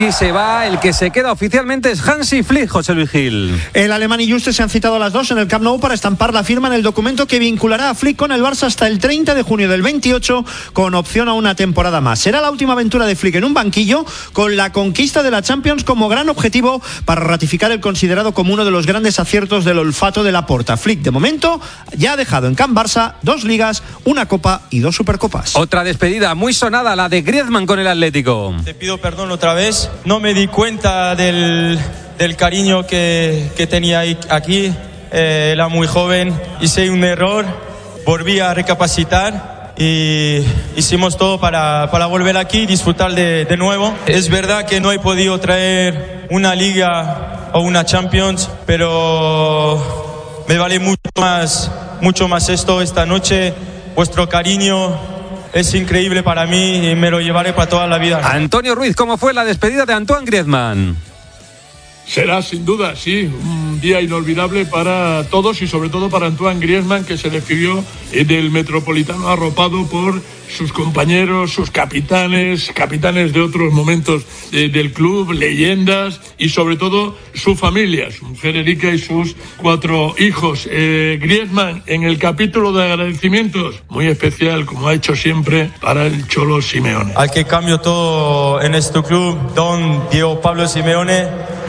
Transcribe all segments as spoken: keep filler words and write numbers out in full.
Messi se va, el que se queda oficialmente es Hansi Flick, José Luis Gil. El alemán y Juste se han citado a las dos en el Camp Nou para estampar la firma en el documento que vinculará a Flick con el Barça hasta el treinta de junio del veintiocho, con opción a una temporada más. Será la última aventura de Flick en un banquillo, con la conquista de la Champions como gran objetivo para ratificar el considerado como uno de los grandes aciertos del olfato de Laporta. Flick, de momento, ya ha dejado en Camp Barça dos ligas, una copa y dos supercopas. Otra despedida muy sonada, la de Griezmann con el Atlético. Te pido perdón otra vez. No me di cuenta del, del cariño que, que tenía aquí. Eh, era muy joven. Hice un error. Volví a recapacitar y hicimos todo para, para volver aquí y disfrutar de, de nuevo. Es verdad que no he podido traer una liga o una Champions, pero me vale mucho más, mucho más esto esta noche. Vuestro cariño es increíble para mí y me lo llevaré para toda la vida. Antonio Ruiz, ¿cómo fue la despedida de Antoine Griezmann? Será sin duda, sí, un día inolvidable para todos y sobre todo para Antoine Griezmann, que se despidió del Metropolitano arropado por sus compañeros, sus capitanes, capitanes de otros momentos de, del club, leyendas y sobre todo su familia, su mujer Erika y sus cuatro hijos. Eh, Griezmann, en el capítulo de agradecimientos, muy especial, como ha hecho siempre, para el Cholo Simeone. Al que cambio todo en este club, don Diego Pablo Simeone.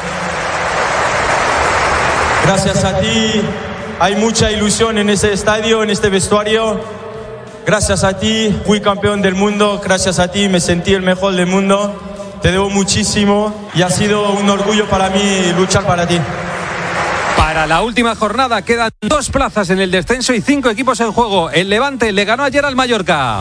Gracias a ti, hay mucha ilusión en este estadio, en este vestuario. Gracias a ti, fui campeón del mundo. Gracias a ti, me sentí el mejor del mundo. Te debo muchísimo y ha sido un orgullo para mí luchar para ti. Para la última jornada quedan dos plazas en el descenso y cinco equipos en juego. El Levante le ganó ayer al Mallorca.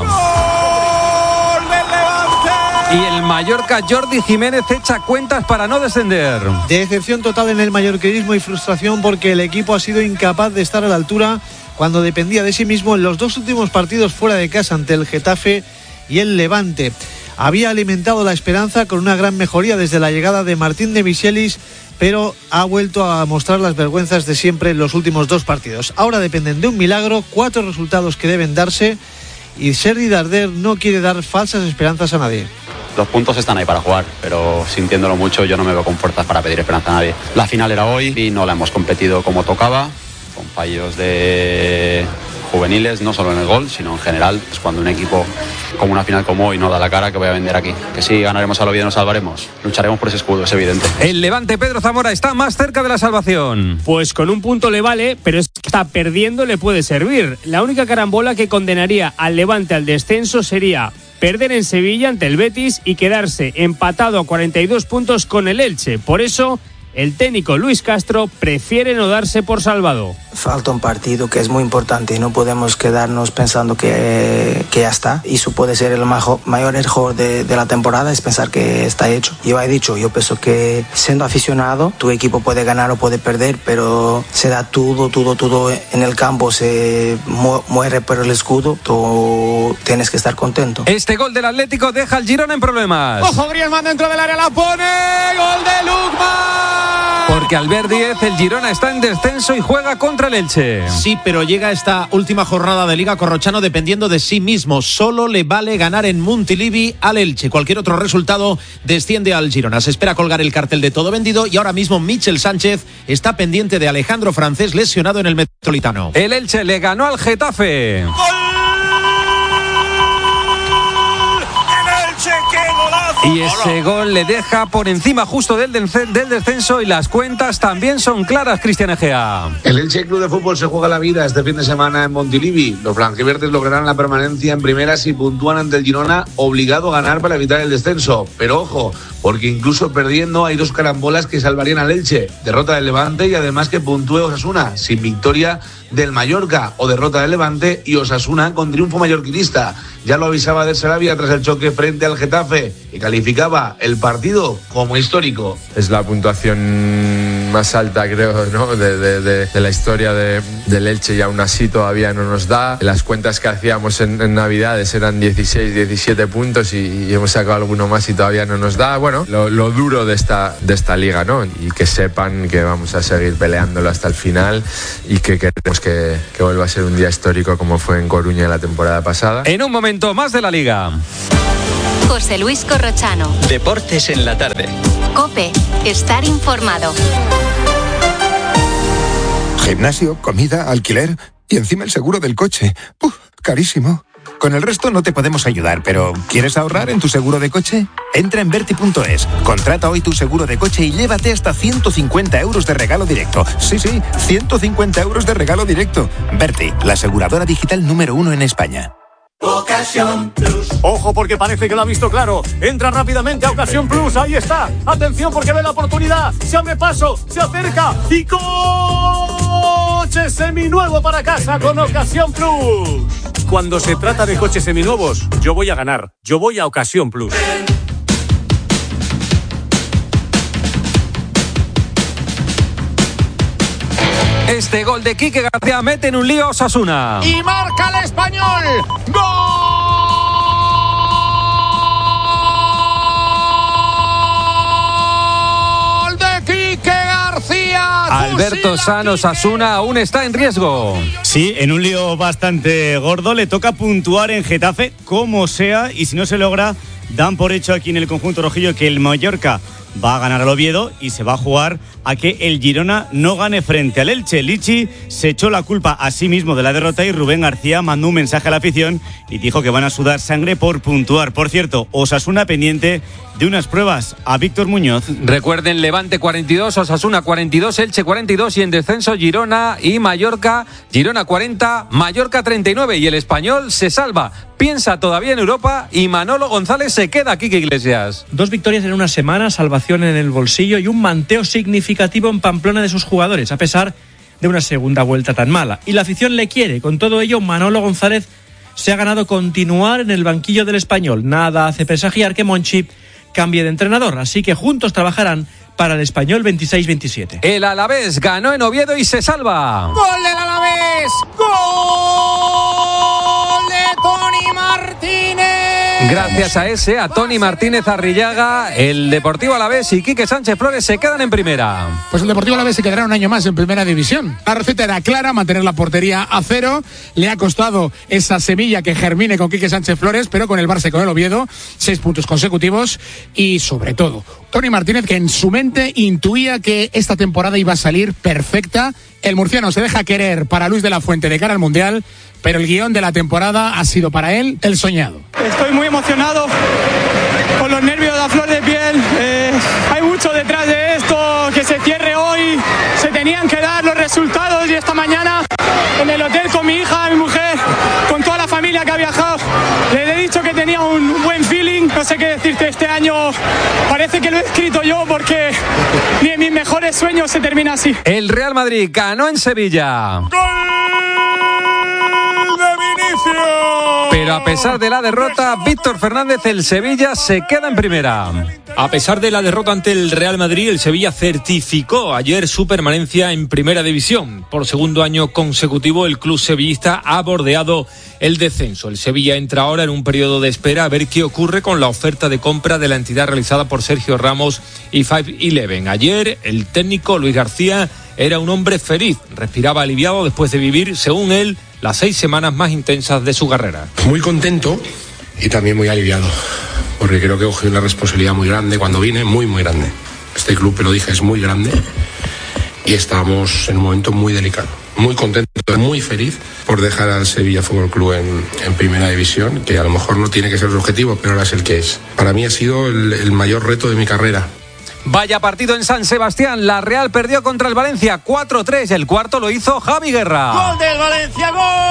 ¡Gol del Levante! Y el Mallorca, Jordi Jiménez, echa cuentas para no descender. Decepción total en el mallorquinismo y frustración porque el equipo ha sido incapaz de estar a la altura cuando dependía de sí mismo en los dos últimos partidos fuera de casa ante el Getafe y el Levante. Había alimentado la esperanza con una gran mejoría desde la llegada de Martín de Michelis, pero ha vuelto a mostrar las vergüenzas de siempre en los últimos dos partidos. Ahora dependen de un milagro, cuatro resultados que deben darse, y Sergi Darder no quiere dar falsas esperanzas a nadie. Los puntos están ahí para jugar, pero sintiéndolo mucho yo no me veo con fuerzas para pedir esperanza a nadie. La final era hoy y no la hemos competido como tocaba, con fallos de juveniles, no solo en el gol, sino en general. Es cuando un equipo como una final como hoy no da la cara, que voy a vender aquí. Que sí, ganaremos a lo bien, nos salvaremos. Lucharemos por ese escudo, es evidente. El Levante, Pedro Zamora, está más cerca de la salvación. Pues con un punto le vale, pero es que está perdiendo, le puede servir. La única carambola que condenaría al Levante al descenso sería perder en Sevilla ante el Betis y quedarse empatado a cuarenta y dos puntos con el Elche. Por eso, el técnico Luis Castro prefiere no darse por salvado. Falta un partido que es muy importante y no podemos quedarnos pensando que, que ya está. Y eso puede ser el majo, mayor error de, de la temporada, es pensar que está hecho. Yo he dicho, yo pienso que siendo aficionado, tu equipo puede ganar o puede perder, pero se da todo, todo, todo en el campo, se mu- muere por el escudo, tú tienes que estar contento. Este gol del Atlético deja al Girona en problemas. Ojo, Griezmann dentro del área, la pone, gol de Lukman. Porque al ver diez, el Girona está en descenso y juega contra el Elche. Sí, pero llega esta última jornada de Liga Corrochano dependiendo de sí mismo. Solo le vale ganar en Montilivi al Elche. Cualquier otro resultado desciende al Girona. Se espera colgar el cartel de todo vendido y ahora mismo Michel Sánchez está pendiente de Alejandro Francés, lesionado en el Metropolitano. El Elche le ganó al Getafe. Y ese gol le deja por encima justo del, del descenso y las cuentas también son claras, Cristian Egea. El Elche Club de Fútbol se juega la vida este fin de semana en Montilivi. Los blanquiverdes lograrán la permanencia en primera si puntúan ante el Girona, obligado a ganar para evitar el descenso. Pero ojo, porque incluso perdiendo hay dos carambolas que salvarían al Elche. Derrota del Levante y además que puntúe Osasuna, sin victoria del Mallorca, o derrota del Levante y Osasuna con triunfo mallorquinista. Ya lo avisaba de Sarabia tras el choque frente al Getafe y calificaba el partido como histórico. Es la puntuación más alta, creo, ¿no? de, de, de, de la historia de, del Elche, y aún así todavía no nos da. Las cuentas que hacíamos en, en Navidades eran dieciséis, diecisiete puntos y, y hemos sacado alguno más y todavía no nos da. Bueno, lo, lo duro de esta, de esta liga, ¿no? Y que sepan que vamos a seguir peleándolo hasta el final y que queremos que, que vuelva a ser un día histórico como fue en Coruña la temporada pasada. En un momento más de la Liga. José Luis Corrochano. Deportes en la tarde. COPE. Estar informado. Gimnasio, comida, alquiler y encima el seguro del coche. ¡Uf! Carísimo. Con el resto no te podemos ayudar, pero ¿quieres ahorrar en tu seguro de coche? Entra en Berti punto es, contrata hoy tu seguro de coche y llévate hasta ciento cincuenta euros de regalo directo. Sí, sí, ciento cincuenta euros de regalo directo. Berti, la aseguradora digital número uno en España. Ocasión Plus. Ojo, porque parece que lo ha visto claro. Entra rápidamente a Ocasión Plus. Ahí está. Atención, porque ve la oportunidad. Se abre paso, se acerca y coche seminuevo para casa con Ocasión Plus. Cuando se trata de coches seminuevos, yo voy a ganar. Yo voy a Ocasión Plus. Este gol de Quique García mete en un lío a Osasuna. Y marca el Español. ¡Gol de Quique García! Alberto San, Osasuna aún está en riesgo. Sí, en un lío bastante gordo. Le toca puntuar en Getafe, como sea, y si no se logra, dan por hecho aquí en el conjunto rojillo que el Mallorca va a ganar al Oviedo y se va a jugar a que el Girona no gane frente al Elche. Lichi se echó la culpa a sí mismo de la derrota y Rubén García mandó un mensaje a la afición y dijo que van a sudar sangre por puntuar. Por cierto, Osasuna pendiente de unas pruebas a Víctor Muñoz. Recuerden, Levante cuarenta y dos, Osasuna cuarenta y dos, Elche cuarenta y dos y en descenso Girona y Mallorca. Girona cuarenta, Mallorca treinta y nueve y el Español se salva. Piensa todavía en Europa y Manolo González se queda aquí, Quique Iglesias. Dos victorias en una semana, salvación en el bolsillo y un manteo significativo en Pamplona de sus jugadores, a pesar de una segunda vuelta tan mala. Y la afición le quiere. Con todo ello, Manolo González se ha ganado continuar en el banquillo del Español. Nada hace presagiar que Monchi cambie de entrenador, así que juntos trabajarán para el Español veintiséis veintisiete. El Alavés ganó en Oviedo y se salva. ¡Gol del Alavés! ¡Gol de Toni Martínez! Gracias a ese, a Toni Martínez Arrillaga, el Deportivo Alavés y Quique Sánchez Flores se quedan en primera. Pues el Deportivo Alavés se quedará un año más en primera división. La receta era clara, mantener la portería a cero. Le ha costado esa semilla que germine con Quique Sánchez Flores, pero con el Barça y con el Oviedo, seis puntos consecutivos y sobre todo, Toni Martínez, que en su mente intuía que esta temporada iba a salir perfecta. El murciano se deja querer para Luis de la Fuente de cara al Mundial, pero el guión de la temporada ha sido para él el soñado. Estoy muy emocionado, con los nervios a flor de piel. Eh, hay mucho detrás de esto, que se cierre hoy. Se tenían que dar los resultados y esta mañana en el hotel con mi hija, mi mujer, con toda la familia que ha viajado, les he dicho que tenía un buen feeling. No sé qué decirte, este año parece que lo he escrito yo porque ni en mis mejores sueños se termina así. El Real Madrid ganó en Sevilla. ¡Gol de Vinicius! Pero a pesar de la derrota, Víctor Fernández, el Sevilla se queda en primera. A pesar de la derrota ante el Real Madrid, el Sevilla certificó ayer su permanencia en Primera División. Por segundo año consecutivo, el club sevillista ha bordeado el descenso. El Sevilla entra ahora en un periodo de espera a ver qué ocurre con la oferta de compra de la entidad realizada por Sergio Ramos y cinco eleven. Ayer, el técnico Luis García era un hombre feliz, respiraba aliviado después de vivir, según él, las seis semanas más intensas de su carrera. Muy contento y también muy aliviado, porque creo que cogí una responsabilidad muy grande cuando vine, muy muy grande. Este club, lo dije, es muy grande y estamos en un momento muy delicado. Muy contento, muy feliz por dejar al Sevilla Fútbol Club en, en Primera División, que a lo mejor no tiene que ser el objetivo, pero ahora es el que es. Para mí ha sido el, el mayor reto de mi carrera. Vaya partido en San Sebastián. La Real perdió contra el Valencia cuatro tres. El cuarto lo hizo Javi Guerra. ¡Gol del Valencia!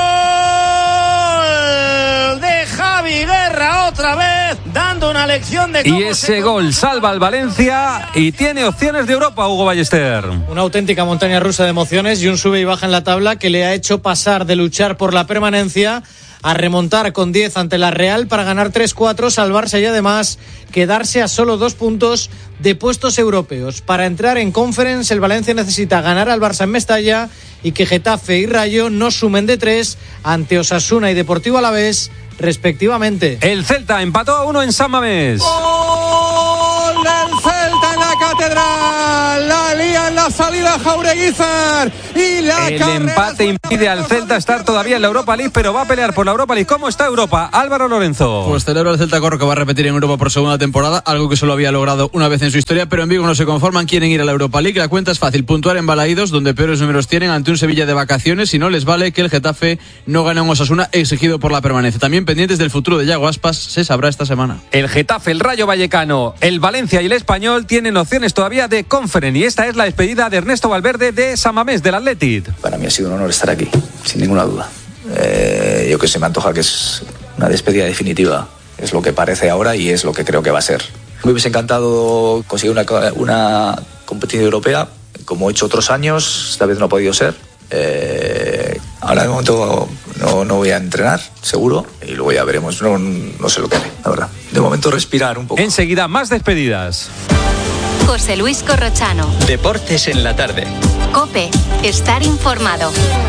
¡Gol de Javi Guerra! Otra vez dando una lección de cómo Y ese gol salva al Valencia y tiene opciones de Europa, Hugo Ballester. Una auténtica montaña rusa de emociones y un sube y baja en la tabla que le ha hecho pasar de luchar por la permanencia a remontar con diez ante la Real para ganar tres cuatro, salvarse y además quedarse a solo dos puntos de puestos europeos. Para entrar en Conference, el Valencia necesita ganar al Barça en Mestalla y que Getafe y Rayo no sumen de tres ante Osasuna y Deportivo Alavés, respectivamente. El Celta empató a uno en San Mamés. ¡Gol del Celta en la Catedral! La lía en la salida Jaureguizar y la El carrera... empate impide al Celta estar todavía en la Europa League, pero va a pelear por la Europa League. ¿Cómo está Europa? Álvaro Lorenzo. Pues celebra el Celta Corro, que va a repetir en Europa por segunda temporada, algo que solo había logrado una vez en su historia, pero en Vigo no se conforman, quieren ir a la Europa League. La cuenta es fácil, puntuar en Balaídos, donde peores números tienen, ante un Sevilla de vacaciones, y no les vale que el Getafe no gane a un Osasuna exigido por la permanencia. También pendientes del futuro de Yago Aspas, se sabrá esta semana. El Getafe, el Rayo Vallecano, el Valencia y el Español tienen opciones todavía de Conference, y esta es la despedida de Ernesto Valverde de San Mamés, del Athletic. Para mí ha sido un honor estar aquí, sin ninguna duda. Eh, yo que sé, me antoja que es una despedida definitiva. Es lo que parece ahora y es lo que creo que va a ser. Me hubiese encantado conseguir una, una competición europea, como he hecho otros años. Esta vez no ha podido ser. Eh, ahora de momento no, no voy a entrenar, seguro, y luego ya veremos. No, no sé lo que haré, la verdad. De momento respirar un poco. Enseguida más despedidas. José Luis Corrochano. Deportes en la tarde. COPE. Estar informado.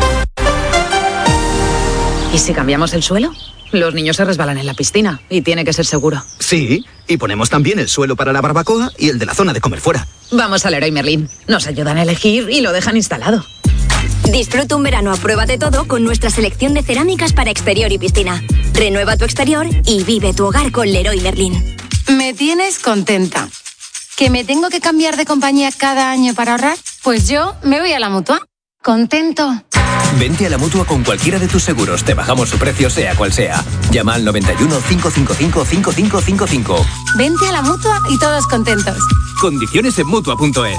¿Y si cambiamos el suelo? Los niños se resbalan en la piscina y tiene que ser seguro. Sí, y ponemos también el suelo para la barbacoa y el de la zona de comer fuera. Vamos al Leroy Merlin. Nos ayudan a elegir y lo dejan instalado. Disfruta un verano a prueba de todo con nuestra selección de cerámicas para exterior y piscina. Renueva tu exterior y vive tu hogar con Leroy Merlin. Me tienes contenta. ¿Que me tengo que cambiar de compañía cada año para ahorrar? Pues yo me voy a la Mutua. Contento. Vente a la Mutua con cualquiera de tus seguros. Te bajamos su precio, sea cual sea. Llama al noventa y uno, cinco cinco cinco, cinco cinco cinco cinco. Vente a la Mutua y todos contentos. Condiciones en Mutua punto es.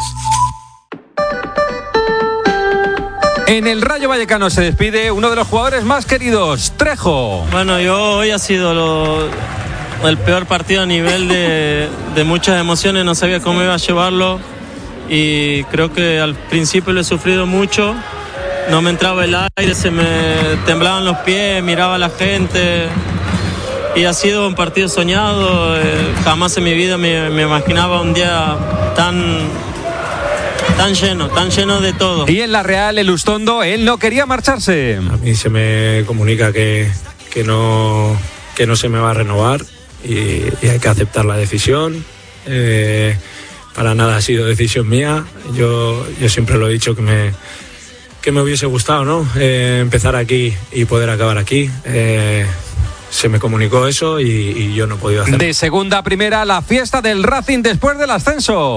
En el Rayo Vallecano se despide uno de los jugadores más queridos, Trejo. Bueno, yo hoy ha sido lo, el peor partido a nivel de, de muchas emociones. No sabía cómo iba a llevarlo y creo que al principio lo he sufrido mucho. No me entraba el aire, se me temblaban los pies, miraba a la gente y ha sido un partido soñado. Eh, jamás en mi vida me, me imaginaba un día tan, tan lleno, tan lleno de todo. Y en la Real, el Ustondo, él no quería marcharse. A mí se me comunica que, que, no, que no se me va a renovar y, y hay que aceptar la decisión. Eh, para nada ha sido decisión mía. Yo, yo siempre lo he dicho que me... que me hubiese gustado, ¿no? Eh, empezar aquí y poder acabar aquí. Eh, se me comunicó eso y, y yo no he podido hacerlo. De segunda a primera, la fiesta del Racing después del ascenso.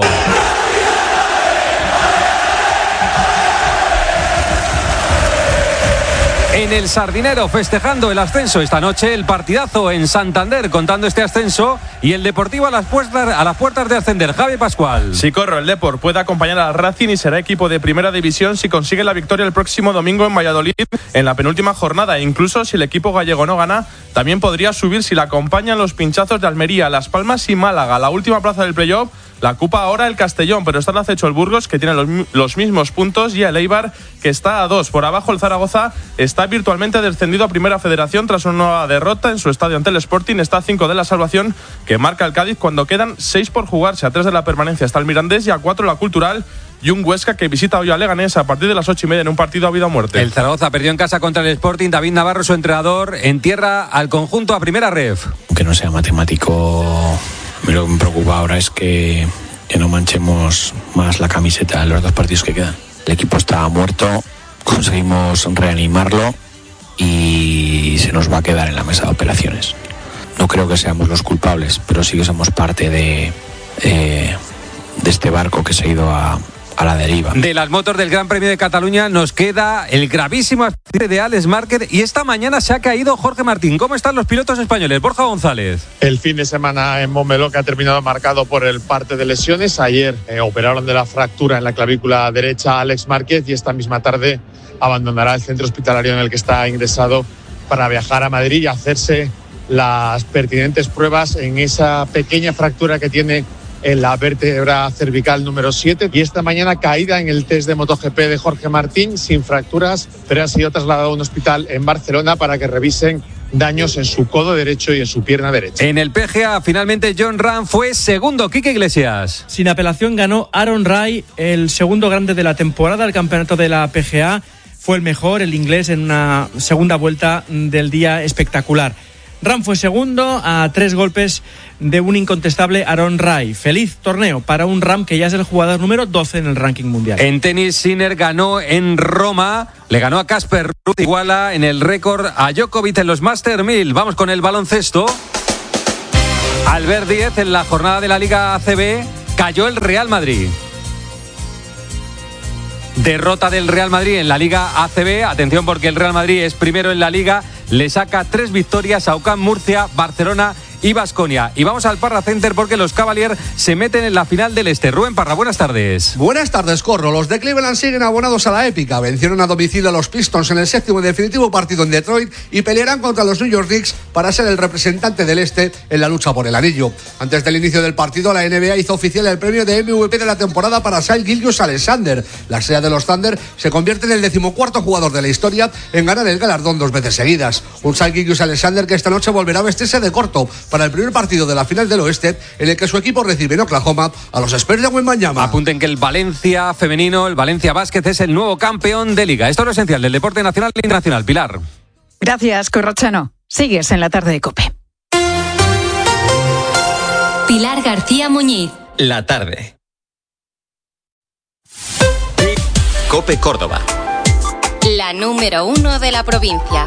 En el Sardinero, festejando el ascenso esta noche, el partidazo en Santander contando este ascenso y el Deportivo a las puertas, a las puertas de ascender. Javi Pascual. Si Corro, el Depor puede acompañar al Racing y será equipo de primera división si consigue la victoria el próximo domingo en Valladolid en la penúltima jornada. E incluso si el equipo gallego no gana, también podría subir si la acompañan los pinchazos de Almería, Las Palmas y Málaga. La última plaza del playoff la ocupa ahora el Castellón, pero está al acecho el Burgos, que tiene los, los mismos puntos, y el Eibar, que está a dos. Por abajo el Zaragoza está virtualmente descendido a Primera Federación tras una nueva derrota en su estadio ante el Sporting. Está a cinco de la salvación, que marca el Cádiz cuando quedan seis por jugarse. A tres de la permanencia está el Mirandés y a cuatro la Cultural, y un Huesca que visita hoy a Leganés a partir de las ocho y media en un partido a vida o muerte. El Zaragoza perdió en casa contra el Sporting. David Navarro, su entrenador, entierra al conjunto a primera ref. Que no sea matemático, lo que me preocupa ahora es que, que no manchemos más la camiseta en los dos partidos que quedan. El equipo está muerto, conseguimos reanimarlo y se nos va a quedar en la mesa de operaciones. No creo que seamos los culpables, pero sí que somos parte de, eh, de este barco que se ha ido a... a la deriva. De las motos del Gran Premio de Cataluña nos queda el gravísimo accidente de Alex Márquez y esta mañana se ha caído Jorge Martín. ¿Cómo están los pilotos españoles? Borja González. El fin de semana en Montmeló, que ha terminado marcado por el parte de lesiones. Ayer eh, operaron de la fractura en la clavícula derecha a Alex Márquez y esta misma tarde abandonará el centro hospitalario en el que está ingresado para viajar a Madrid y hacerse las pertinentes pruebas en esa pequeña fractura que tiene en la vértebra cervical número siete. Y esta mañana caída en el test de MotoGP de Jorge Martín, sin fracturas, pero ha sido trasladado a un hospital en Barcelona para que revisen daños en su codo derecho y en su pierna derecha. En el P G A, finalmente Jon Rahm fue segundo. Quique Iglesias. Sin apelación ganó Aaron Rai, el segundo grande de la temporada. El campeonato de la P G A fue el mejor, el inglés, en una segunda vuelta del día espectacular. Rahm fue segundo a tres golpes de un incontestable Aaron Rai. Feliz torneo para un Rahm que ya es el jugador número doce en el ranking mundial. En tenis, Sinner ganó en Roma, le ganó a Casper Ruud, iguala en el récord a Djokovic en los Master mil. Vamos con el baloncesto. Albert Díez, en la jornada de la Liga A C B, cayó el Real Madrid. Derrota del Real Madrid en la Liga A C B. Atención, porque el Real Madrid es primero en la Liga. Le saca tres victorias a U C A M Murcia, Barcelona y Baskonia. Y vamos al Parra Center porque los Cavaliers se meten en la final del Este. Rubén Parra, buenas tardes. Buenas tardes, Corro. Los de Cleveland siguen abonados a la épica. Vencieron a domicilio a los Pistons en el séptimo y definitivo partido en Detroit y pelearán contra los New York Knicks para ser el representante del Este en la lucha por el anillo. Antes del inicio del partido, la N B A hizo oficial el premio de M V P de la temporada para Shai Gilgeous-Alexander. La estrella de los Thunder se convierte en el decimocuarto jugador de la historia en ganar el galardón dos veces seguidas. Un Shai Gilgeous-Alexander que esta noche volverá a vestirse de corto para el primer partido de la final del Oeste, en el que su equipo recibe en Oklahoma a los Spurs de Wembanyama. Apunten que el Valencia femenino, el Valencia Basket, es el nuevo campeón de Liga. Esto es lo esencial del deporte nacional e internacional. Pilar. Gracias, Corrochano. Sigues en la tarde de COPE. Pilar García Muñiz. La tarde. COPE Córdoba. La número uno de la provincia.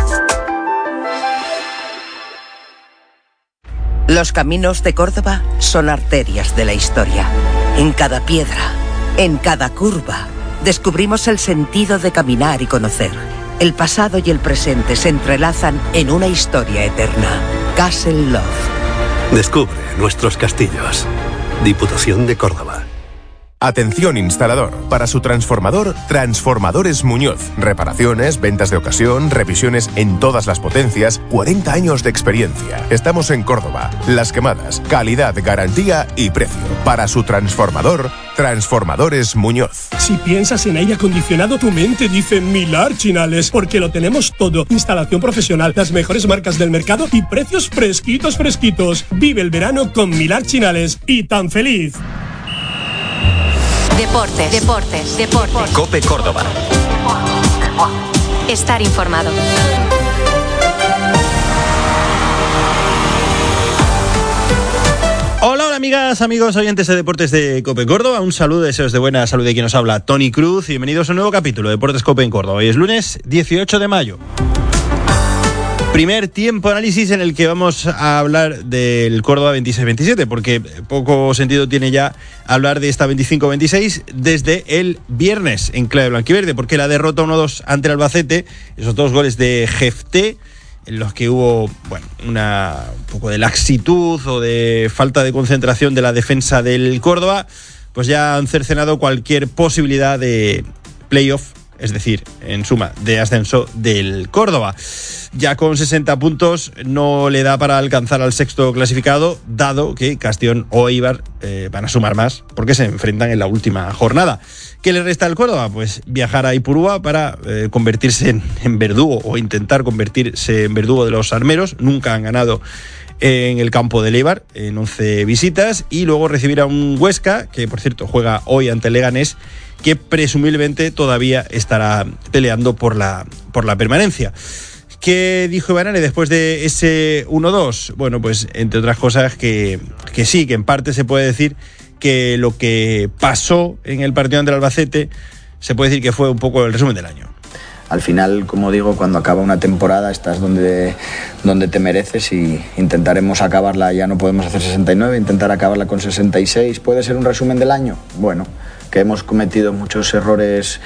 Los caminos de Córdoba son arterias de la historia. En cada piedra, en cada curva, descubrimos el sentido de caminar y conocer. El pasado y el presente se entrelazan en una historia eterna. Castle Love. Descubre nuestros castillos. Diputación de Córdoba. Atención instalador, para su transformador, Transformadores Muñoz. Reparaciones, ventas de ocasión, revisiones en todas las potencias, cuarenta años de experiencia. Estamos en Córdoba, Las Quemadas, calidad, garantía y precio. Para su transformador, Transformadores Muñoz. Si piensas en aire acondicionado, tu mente dice Milar Chinales, porque lo tenemos todo. Instalación profesional, las mejores marcas del mercado y precios fresquitos, fresquitos. Vive el verano con Milar Chinales y tan feliz. Deportes, deportes, deportes. COPE Córdoba. Estar informado. Hola, hola amigas, amigos, oyentes de Deportes de COPE Córdoba. Un saludo, deseos de buena salud de quien nos habla, Tony Cruz, y bienvenidos a un nuevo capítulo de Deportes COPE en Córdoba. Hoy es lunes dieciocho de mayo. Primer tiempo análisis en el que vamos a hablar del Córdoba veintiséis veintisiete, porque poco sentido tiene ya hablar de esta veinticinco veintiséis desde el viernes en clave blanquiverde, porque la derrota uno dos ante el Albacete, esos dos goles de Jefté, en los que hubo, bueno, una un poco de laxitud o de falta de concentración de la defensa del Córdoba, pues ya han cercenado cualquier posibilidad de playoff, es decir, en suma, de ascenso del Córdoba. Ya con sesenta puntos no le da para alcanzar al sexto clasificado, dado que Castellón o Eibar eh, van a sumar más porque se enfrentan en la última jornada. ¿Qué le resta al Córdoba? Pues viajar a Ipurúa para eh, convertirse en, en verdugo o intentar convertirse en verdugo de los armeros. Nunca han ganado en el campo del Eibar en once visitas, y luego recibir a un Huesca, que por cierto juega hoy ante Leganés, que presumiblemente todavía estará peleando por la, por la permanencia. ¿Qué dijo Ibarane después de ese uno dos? Bueno, pues entre otras cosas que, que sí, que en parte se puede decir que lo que pasó en el partido ante el Albacete se puede decir que fue un poco el resumen del año. Al final, como digo, cuando acaba una temporada estás donde, donde te mereces, y intentaremos acabarla. Ya no podemos hacer sesenta y nueve, intentar acabarla con sesenta y seis. ¿Puede ser un resumen del año? Bueno, que hemos cometido muchos errores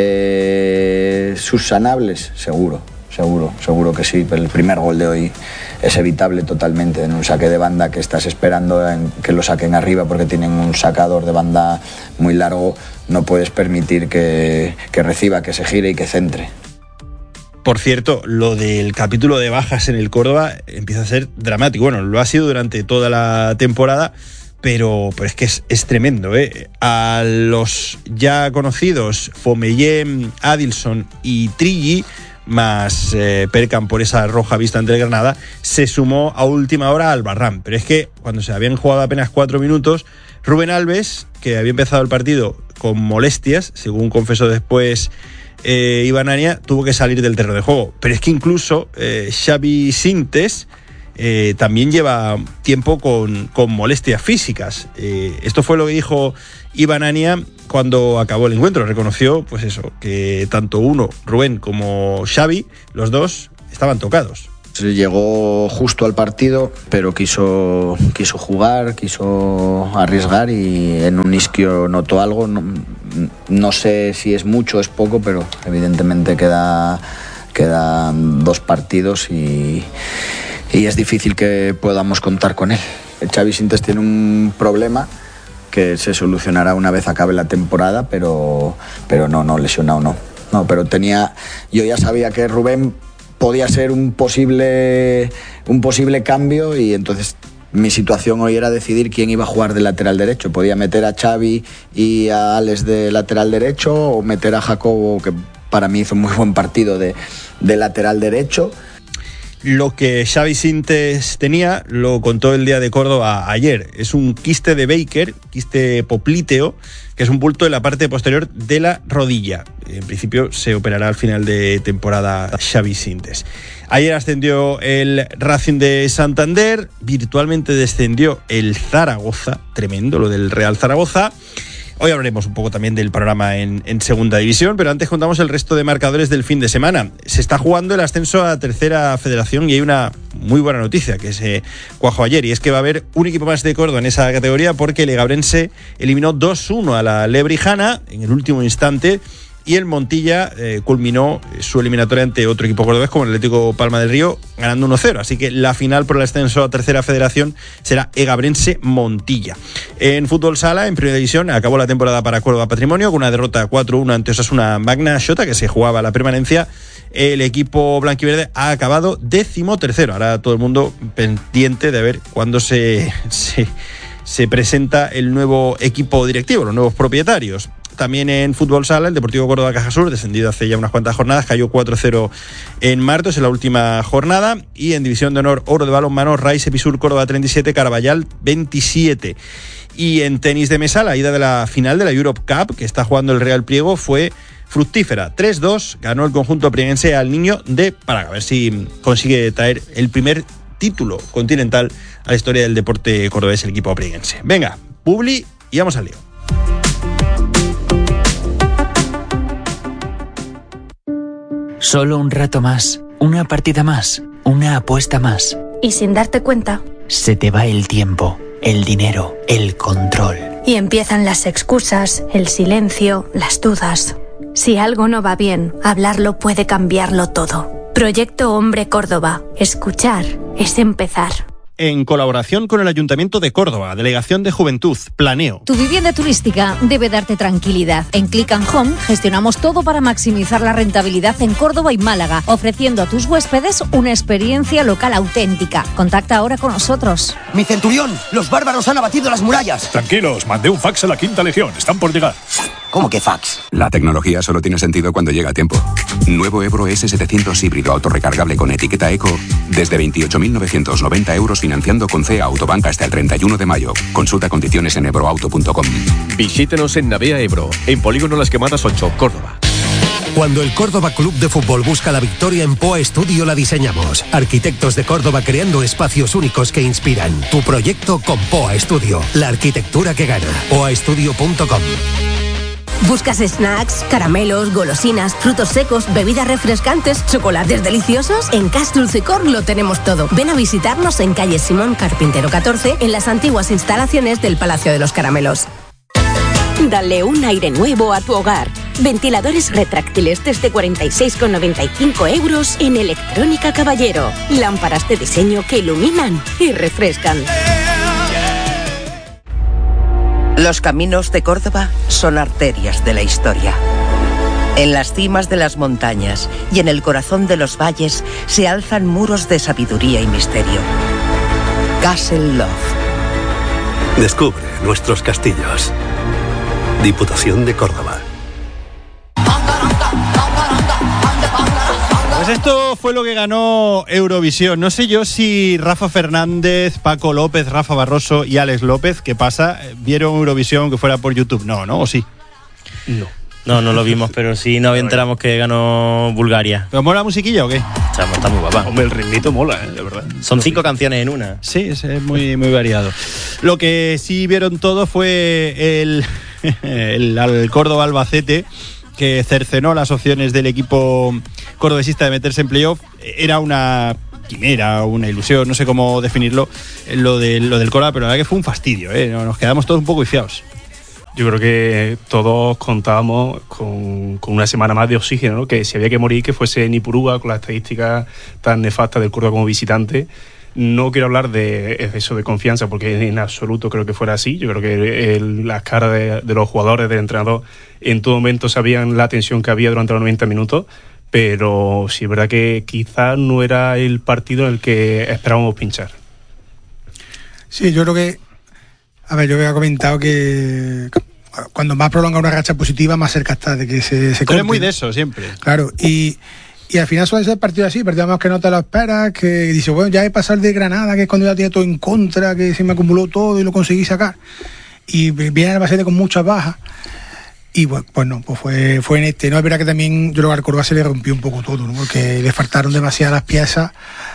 eh, subsanables, seguro. Seguro, seguro que sí. El primer gol de hoy es evitable totalmente. En un saque de banda que estás esperando en que lo saquen arriba porque tienen un sacador de banda muy largo, no puedes permitir que, que reciba, que se gire y que centre. Por cierto, lo del capítulo de bajas en el Córdoba empieza a ser dramático. Bueno, lo ha sido durante toda la temporada, pero, pero es que es, es tremendo, ¿eh? A los ya conocidos Fomellem, Adilson y Trilli, más eh, percan por esa roja vista ante el Granada, se sumó a última hora al Barran. Pero es que cuando se habían jugado apenas cuatro minutos, Rubén Alves, que había empezado el partido con molestias, según confesó después eh, Iván Ania, tuvo que salir del terreno de juego. Pero es que incluso eh, Xavi Sintes eh, también lleva tiempo con, con molestias físicas. Eh, esto fue lo que dijo Iván Ania cuando acabó el encuentro. Reconoció, pues eso, que tanto uno, Rubén, como Xavi, los dos, estaban tocados. Llegó justo al partido, pero quiso, quiso jugar, quiso arriesgar y en un isquio notó algo. No, no sé si es mucho o es poco, pero evidentemente queda, quedan dos partidos y, y es difícil que podamos contar con él. El Xavi Sintes tiene un problema que se solucionará una vez acabe la temporada, pero, pero no, no, lesionado no. No, pero tenía, yo ya sabía que Rubén podía ser un posible, un posible cambio y entonces mi situación hoy era decidir quién iba a jugar de lateral derecho. Podía meter a Xavi y a Alex de lateral derecho o meter a Jacobo, que para mí hizo un muy buen partido de, de lateral derecho. Lo que Xavi Sintes tenía lo contó el Día de Córdoba ayer. Es un quiste de Baker, quiste poplíteo, que es un bulto en la parte posterior de la rodilla. En principio se operará al final de temporada Xavi Sintes. Ayer ascendió el Racing de Santander, virtualmente descendió el Zaragoza, tremendo lo del Real Zaragoza. Hoy hablaremos un poco también del panorama en, en Segunda División, pero antes contamos el resto de marcadores del fin de semana. Se está jugando el ascenso a Tercera Federación y hay una muy buena noticia que se cuajó ayer, y es que va a haber un equipo más de Córdoba en esa categoría porque el Egabrense eliminó dos uno a la Lebrijana en el último instante, y el Montilla eh, culminó su eliminatoria ante otro equipo cordobés como el Atlético Palma del Río, ganando uno cero. Así que la final por el ascenso a Tercera Federación será Egabrense-Montilla. En fútbol sala, en Primera División, acabó la temporada para Córdoba Patrimonio con una derrota cuatro uno ante Osasuna Magna Xota, que se jugaba la permanencia. El equipo blanquiverde ha acabado décimo tercero. Ahora todo el mundo pendiente de ver cuándo se, se, se presenta el nuevo equipo directivo, los nuevos propietarios. También en fútbol sala, el Deportivo Córdoba Caja Sur, descendido hace ya unas cuantas jornadas, cayó cuatro cero en Martos en la última jornada. Y en División de Honor Oro de Balonmano, Raíz Episur Córdoba treinta y siete, Caraballal veintisiete. Y en tenis de mesa, la ida de la final de la Europe Cup, que está jugando el Real Priego, fue fructífera. tres dos ganó el conjunto prieguense al Niño de Praga. A ver si consigue traer el primer título continental a la historia del deporte cordobés el equipo prieguense. Venga, publi y vamos al lío. Solo un rato más, una partida más, una apuesta más. Y sin darte cuenta, se te va el tiempo, el dinero, el control. Y empiezan las excusas, el silencio, las dudas. Si algo no va bien, hablarlo puede cambiarlo todo. Proyecto Hombre Córdoba. Escuchar es empezar. En colaboración con el Ayuntamiento de Córdoba, Delegación de Juventud, Planeo. Tu vivienda turística debe darte tranquilidad. En Click and Home gestionamos todo para maximizar la rentabilidad en Córdoba y Málaga, ofreciendo a tus huéspedes una experiencia local auténtica. Contacta ahora con nosotros. Mi centurión, los bárbaros han abatido las murallas. Tranquilos, mandé un fax a la Quinta Legión, están por llegar. ¿Cómo que fax? La tecnología solo tiene sentido cuando llega a tiempo. Nuevo Ebro ese setecientos híbrido autorrecargable con etiqueta Eco desde veintiocho mil novecientos noventa euros financiando con C E A Autobank hasta el treinta y uno de mayo. Consulta condiciones en ebroauto punto com. Visítenos en Navea Ebro, en Polígono Las Quemadas ocho, Córdoba. Cuando el Córdoba Club de Fútbol busca la victoria en P O A Studio la diseñamos. Arquitectos de Córdoba creando espacios únicos que inspiran. Tu proyecto con P O A Studio. La arquitectura que gana. P O A Studio punto com. ¿Buscas snacks, caramelos, golosinas, frutos secos, bebidas refrescantes, chocolates deliciosos? En Castrulcecor lo tenemos todo. Ven a visitarnos en calle Simón Carpintero catorce, en las antiguas instalaciones del Palacio de los Caramelos. Dale un aire nuevo a tu hogar. Ventiladores retráctiles desde cuarenta y seis con noventa y cinco euros en Electrónica Caballero. Lámparas de diseño que iluminan y refrescan. Los caminos de Córdoba son arterias de la historia. En las cimas de las montañas y en el corazón de los valles se alzan muros de sabiduría y misterio. Castle Love. Descubre nuestros castillos. Diputación de Córdoba. Pues esto fue lo que ganó Eurovisión. No sé yo si Rafa Fernández, Paco López, Rafa Barroso y Alex López, ¿qué pasa? ¿Vieron Eurovisión que fuera por YouTube? No, ¿no? ¿O sí? No. No, no lo vimos, pero sí nos enteramos que ganó Bulgaria. ¿Pero mola la musiquilla o qué? Chamo, está muy guapa. Hombre, el ritmito mola, ¿eh? De verdad. Son cinco canciones en una. Sí, es, es muy, muy variado. Lo que sí vieron todo fue el, el, el Córdoba Albacete, que cercenó las opciones del equipo cordobesista de meterse en playoff. Era una quimera, una ilusión, no sé cómo definirlo, lo, de, lo del Córdoba, pero la verdad que fue un fastidio, ¿eh? Nos quedamos todos un poco hifiados. Yo creo que todos contábamos con, con una semana más de oxígeno, ¿no? Que si había que morir, que fuese en Ipurúa, con las estadísticas tan nefastas del Córdoba como visitante. No quiero hablar de exceso de confianza, porque en absoluto creo que fuera así. Yo creo que el, las caras de, de los jugadores, del entrenador, en todo momento sabían la tensión que había durante los noventa minutos, pero sí es verdad que quizás no era el partido en el que esperábamos pinchar. Sí, yo creo que, a ver, yo había comentado que cuando más prolonga una racha positiva, más cerca está de que se, se corte. Eres muy de eso, siempre. Claro, y... Y al final suele ser partido así, partidos que no te lo esperas, que dices, bueno, ya he pasado de Granada, que es cuando ya tiene todo en contra, que se me acumuló todo y lo conseguí sacar. Y viene el Albacete con muchas bajas. Y pues, pues no, pues fue, fue en este. No es verdad que también yo creo que al Córdoba se le rompió un poco todo, ¿no? Porque le faltaron demasiadas piezas.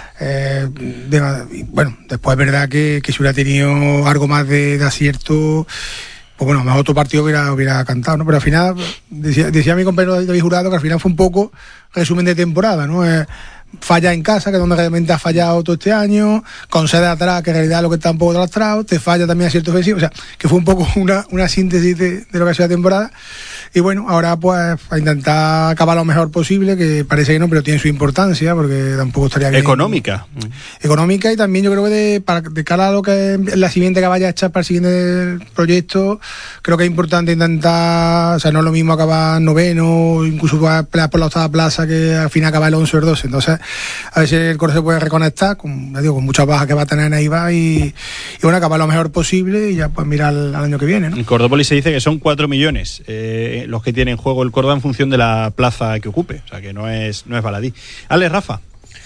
Eh, de, bueno, después es verdad que, que si hubiera tenido algo más de, de acierto, pues bueno, mejor otro partido hubiera, hubiera cantado, ¿no? Pero al final, decía, decía mi compañero David Jurado que al final fue un poco resumen de temporada, ¿no? Eh, falla en casa, que es donde realmente ha fallado todo este año, con sede atrás, que en realidad es lo que está un poco lastrado, te falla también a cierto ofensivo, o sea, que fue un poco una, una síntesis de, de lo que ha sido la temporada. Y bueno, ahora pues a intentar acabar lo mejor posible, que parece que no, pero tiene su importancia, porque tampoco estaría bien. Económica. Económica y también yo creo que de, para, de cara a lo que es la siguiente que vaya a echar para el siguiente proyecto, creo que es importante intentar, o sea, no es lo mismo acabar noveno, incluso pelear por la octava plaza, que al final acabar el once o el doce. Entonces, a ver si el Córdoba se puede reconectar, con, ya digo, con muchas bajas que va a tener en Eibar y, y bueno, acabar lo mejor posible y ya pues mirar al, al año que viene, ¿no? En Cordópolis se dice que son cuatro millones eh, los que tiene en juego el Córdoba en función de la plaza que ocupe, o sea que no es, no es baladí. Ale, Rafa.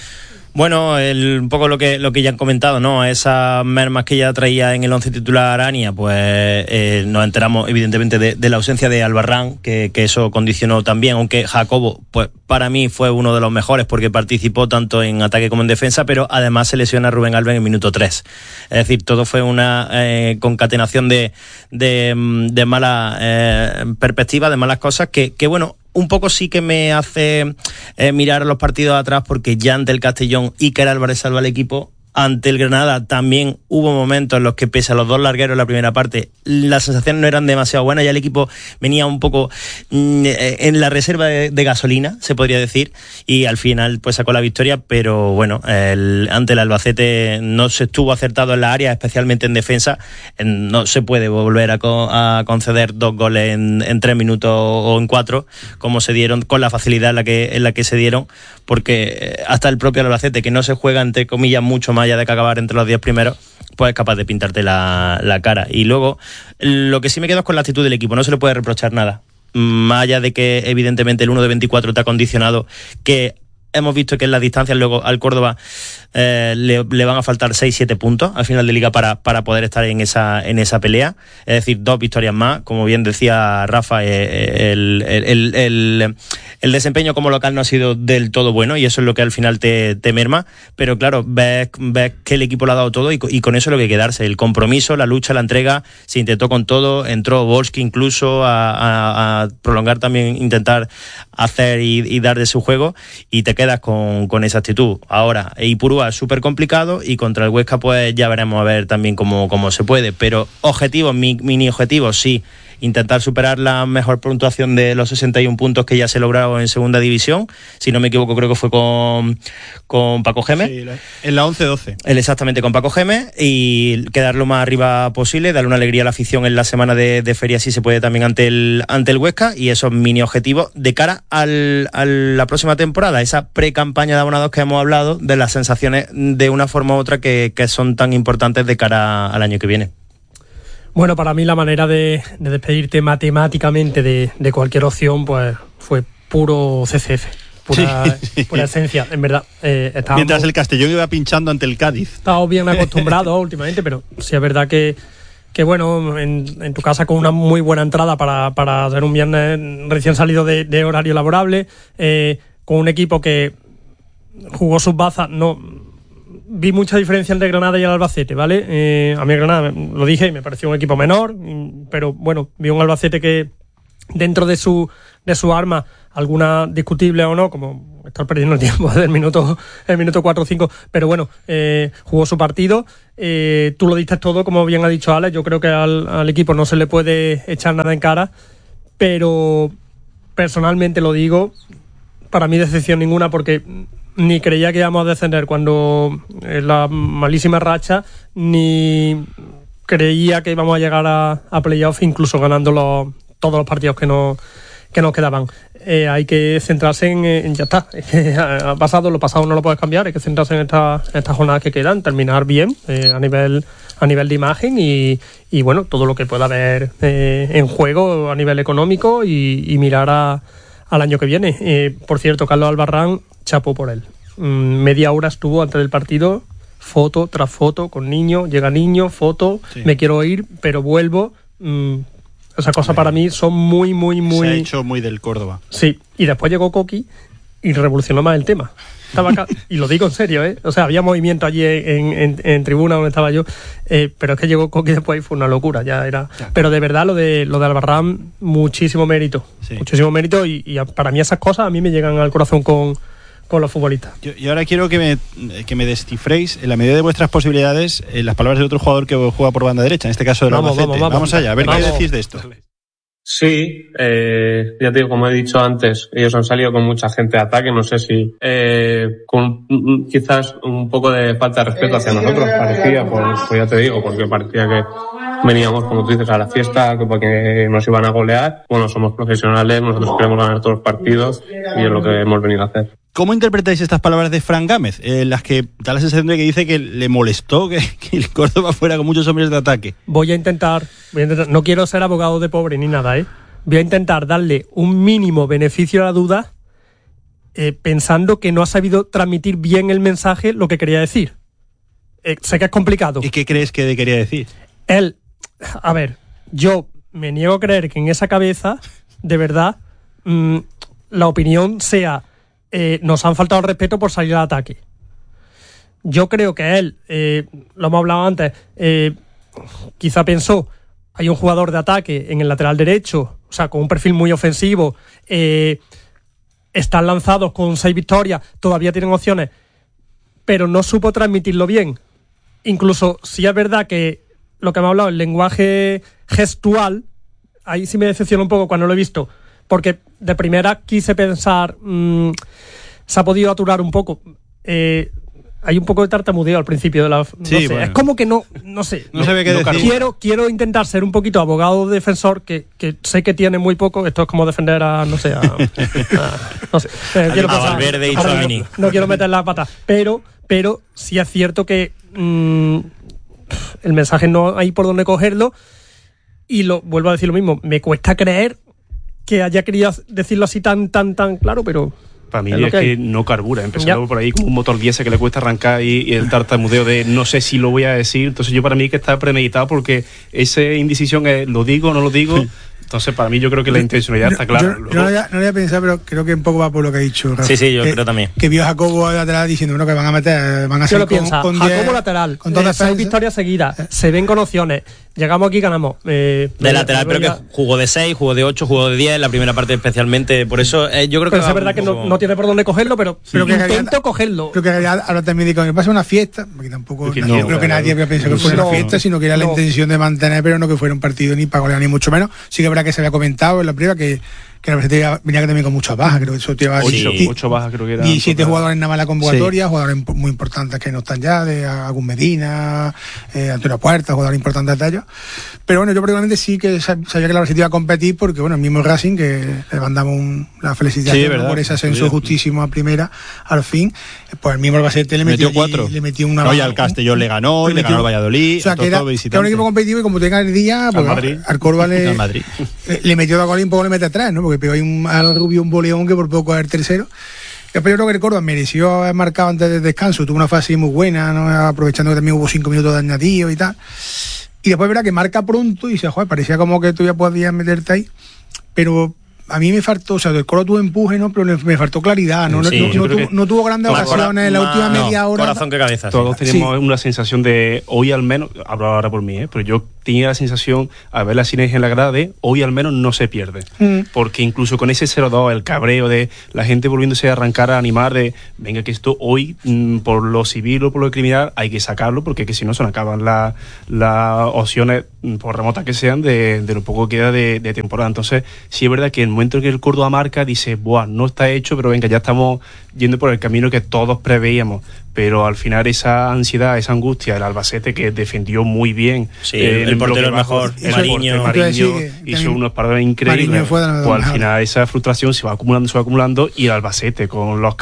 Bueno, el, un poco lo que lo que ya han comentado, ¿no? Esas mermas que ya traía en el once titular Arania, pues eh, nos enteramos evidentemente de, de la ausencia de Albarrán, que, que eso condicionó también, aunque Jacobo, pues para mí fue uno de los mejores porque participó tanto en ataque como en defensa, pero además se lesiona a Rubén Alves en el minuto tres. Es decir, todo fue una eh, concatenación de, de, de mala eh, perspectiva, de malas cosas, que, que bueno, un poco sí que me hace eh, mirar los partidos atrás, porque ya ante el Castellón Iker Álvarez salva al equipo. Ante el Granada también hubo momentos en los que, pese a los dos largueros en la primera parte, las sensaciones no eran demasiado buenas. Ya el equipo venía un poco mmm, en la reserva de, de gasolina, se podría decir, y al final pues sacó la victoria. Pero bueno, el, ante el Albacete no se estuvo acertado en la área, especialmente en defensa. No se puede volver a, co- a conceder dos goles en, en tres minutos o en cuatro, como se dieron, con la facilidad en la que, en la que se dieron, porque hasta el propio Albacete, que no se juega entre comillas mucho más allá de que acabar entre los diez primeros, pues es capaz de pintarte la, la cara. Y luego, lo que sí me quedo es con la actitud del equipo. No se le puede reprochar nada, más allá de que evidentemente el uno de veinticuatro te ha condicionado, que hemos visto que en las distancias luego al Córdoba eh, le, le van a faltar seis siete puntos al final de liga para, para poder estar en esa en esa pelea. Es decir, dos victorias más. Como bien decía Rafa, eh, el, el, el, el, el desempeño como local no ha sido del todo bueno, y eso es lo que al final te, te merma. Pero claro, ves, ves que el equipo lo ha dado todo, y, y con eso es lo que hay que quedarse. El compromiso, la lucha, la entrega, se intentó con todo. Entró Volsky incluso a, a, a prolongar también, intentar hacer y, y dar de su juego, y te quedas con, con esa actitud. Ahora, Ipurúa es súper complicado, y contra el Huesca pues ya veremos a ver también cómo, cómo se puede. Pero objetivos, mi, mini objetivos, sí, intentar superar la mejor puntuación de los sesenta y un puntos que ya se lograron en segunda división. Si no me equivoco, creo que fue con, con Paco Gémez. Sí, en la once doce. El exactamente, con Paco Gémez, y quedar lo más arriba posible, darle una alegría a la afición en la semana de, de feria, si se puede, también ante el, ante el Huesca, y esos mini objetivos de cara al, a la próxima temporada, esa pre-campaña de abonados que hemos hablado, de las sensaciones de una forma u otra que, que son tan importantes de cara al año que viene. Bueno, para mí la manera de, de despedirte matemáticamente de, de cualquier opción pues fue puro C C F. pura, sí, sí. pura esencia, en verdad. Eh, Mientras el Castellón iba pinchando ante el Cádiz. Estamos bien acostumbrados últimamente, pero sí es verdad que, que bueno, en, en tu casa con una muy buena entrada para, para hacer un viernes recién salido de, de horario laborable, eh, con un equipo que jugó sus bazas, no... Vi mucha diferencia entre Granada y el Albacete, ¿vale? Eh, a mí el Granada, lo dije, me pareció un equipo menor, pero bueno, vi un Albacete que dentro de su de su arma, alguna discutible o no, como estar perdiendo el tiempo del minuto el minuto cuatro o cinco, pero bueno, eh, jugó su partido. Eh, tú lo diste todo, como bien ha dicho Alex. Yo creo que al, al equipo no se le puede echar nada en cara, pero personalmente lo digo, para mí decepción ninguna, porque ni creía que íbamos a descender cuando en la malísima racha, ni creía que íbamos a llegar a, a playoff, incluso ganando los, todos los partidos que nos, que nos quedaban. Eh, hay que centrarse en, en ya está, es que ha pasado, lo pasado no lo puedes cambiar, hay que centrarse en estas en esta jornadas que quedan, terminar bien eh, a nivel a nivel de imagen y, y bueno, todo lo que pueda haber eh, en juego a nivel económico y, y mirar a, al año que viene. Eh, por cierto, Carlos Albarrán, chapó por él. Mm, media hora estuvo antes del partido, foto tras foto con niño, llega niño, foto, sí. Me quiero ir, pero vuelvo. Mm, Esas cosas para mí son muy, muy, muy... Se ha hecho muy del Córdoba. Sí, y después llegó Coqui y revolucionó más el tema. Estaba acá, y lo digo en serio, ¿eh? O sea, había movimiento allí en, en, en tribuna donde estaba yo, eh, pero es que llegó Coqui después y fue una locura, ya era... Pero de verdad, lo de lo de Albarrán, muchísimo mérito, sí. muchísimo mérito, y, y para mí esas cosas a mí me llegan al corazón con... con los futbolistas. Yo, y ahora quiero que me, que me descifréis, en la medida de vuestras posibilidades, eh, las palabras de otro jugador que juega por banda derecha, en este caso del Albacete. Vamos, vamos, vamos. vamos allá, a ver vamos. qué decís de esto. Sí, eh, ya te digo, como he dicho antes, ellos han salido con mucha gente de ataque, no sé si eh, con quizás un poco de falta de respeto hacia nosotros, parecía, pues, pues ya te digo, porque parecía que veníamos, como tú dices, a la fiesta, que porque nos iban a golear. Bueno, somos profesionales, nosotros queremos ganar todos los partidos y es lo que hemos venido a hacer. ¿Cómo interpretáis estas palabras de Fran Gámez? Eh, las que da la sensación de que dice que le molestó que, que el Córdoba fuera con muchos hombres de ataque. Voy a intentar, voy a intentar, no quiero ser abogado de pobre ni nada, ¿eh? Voy a intentar darle un mínimo beneficio a la duda, eh, pensando que no ha sabido transmitir bien el mensaje, lo que quería decir. Eh, sé que es complicado. ¿Y qué crees que quería decir? Él, a ver, yo me niego a creer que en esa cabeza, de verdad, mmm, la opinión sea... Eh, nos han faltado el respeto por salir al ataque. Yo creo que él, eh, lo hemos hablado antes, eh, quizá pensó, hay un jugador de ataque en el lateral derecho, o sea, con un perfil muy ofensivo, eh, están lanzados con seis victorias, todavía tienen opciones, pero no supo transmitirlo bien. Incluso si es verdad que lo que hemos hablado, el lenguaje gestual, ahí sí me decepciona un poco cuando lo he visto, porque de primera quise pensar, mmm, se ha podido aturar un poco. Eh, hay un poco de tartamudeo al principio de la... No sí, sé, bueno. Es como que no, no sé. No, no sabe qué no, decir. Quiero, quiero intentar ser un poquito abogado defensor, que, que sé que tiene muy poco. Esto es como defender a, no sé, a... a no sé. Eh, quiero a Valverde y Tchouaméni. No, no quiero meter la pata. Pero, pero sí es cierto que mmm, el mensaje no hay por dónde cogerlo. Y lo vuelvo a decir lo mismo. Me cuesta creer que haya querido decirlo así tan, tan, tan claro, pero... Para mí es, es que, que no carbura, empezando ya. por ahí como un motor diésel que le cuesta arrancar y, y el tartamudeo de no sé si lo voy a decir. Entonces yo para mí que está premeditado porque esa indecisión es lo digo o no lo digo. Sí. Entonces para mí yo creo que la intencionalidad está clara. Yo, yo no, lo había, no lo había pensado, pero creo que un poco va por lo que ha dicho Rafa. Sí, sí, yo que, creo también. Que vio a Jacobo lateral diciendo bueno, que van a meter, van a ser lo con, piensa, con Jacobo diez, lateral, con todas seis victorias seguidas, eh. se ven con opciones. Llegamos aquí, ganamos. Eh, de lateral, pero que jugó de seis, jugó de ocho, jugó de diez, la primera parte especialmente. Por eso eh, yo creo que. Pero es verdad que no, no tiene por dónde cogerlo, pero, sí. pero que intento realidad, cogerlo. Creo que ahora también digo que pasa una fiesta, porque tampoco. Que no, yo creo que nadie había pensado que fuera no, una fiesta, sino que era no. la intención de mantener, pero no que fuera un partido ni para golear, ni mucho menos. Sí que es verdad que se había comentado en la prueba que. que la verdad venía también con muchas bajas, creo que eso lleva ocho, sí. ocho bajas, creo que era. diecisiete jugadores nada más en la convocatoria, sí. jugadores muy importantes que no están ya, de Agus Medina, eh, Antonio Puerta, jugadores importantes de ellos. Pero bueno, yo particularmente sí que sabía que la Varsity iba a competir porque, bueno, el mismo Racing, que le mandamos un, la felicitación sí, por ese ascenso sí. justísimo a primera, al fin, pues el mismo Albacete le metió, metió cuatro. Le metió una. No, y al Castellón le ganó, y le ganó al Valladolid. O sea, que era, que era un equipo competitivo y como tenga el día, pues, al, Madrid. al Córdoba le, al Madrid. le, le metió dos goles y un poco le mete atrás, ¿no? Porque pegó ahí un, al Rubio un boleón que por poco era el tercero. Después yo creo que el Córdoba mereció haber marcado antes del descanso, tuvo una fase muy buena, ¿no? Aprovechando que también hubo cinco minutos de añadido y tal. Y después verá que marca pronto y se joder, parecía como que tú ya podías meterte ahí, pero a mí me faltó, o sea, el Coro tuvo empuje, ¿no? Pero me faltó claridad, ¿no? Sí, no, no, no, tuvo, no tuvo grandes ocasiones en la última no, media hora. Corazón que cabeza. Todos sí. Tenemos sí. una sensación de, hoy al menos, hablo ahora por mí, ¿eh? Pero yo tenía la sensación, a ver la sinergia en la grada, de hoy al menos no se pierde. Mm. Porque incluso con ese cero dos, el cabreo de la gente volviéndose a arrancar, a animar de, venga, que esto hoy, mm, por lo civil o por lo criminal, hay que sacarlo, porque que si no se nos acaban las la opciones, por remotas que sean, de, de lo poco que queda de, de temporada. Entonces, sí es verdad que en el momento en que el Córdoba marca, dice, buah, no está hecho, pero venga, ya estamos yendo por el camino que todos preveíamos. Pero al final esa ansiedad, esa angustia, el Albacete que defendió muy bien. Sí, eh, el, el portero mejor, el Mariño, Mariño hizo unos parones increíbles. Pues al final esa frustración se va acumulando, se va acumulando, y el Albacete con los,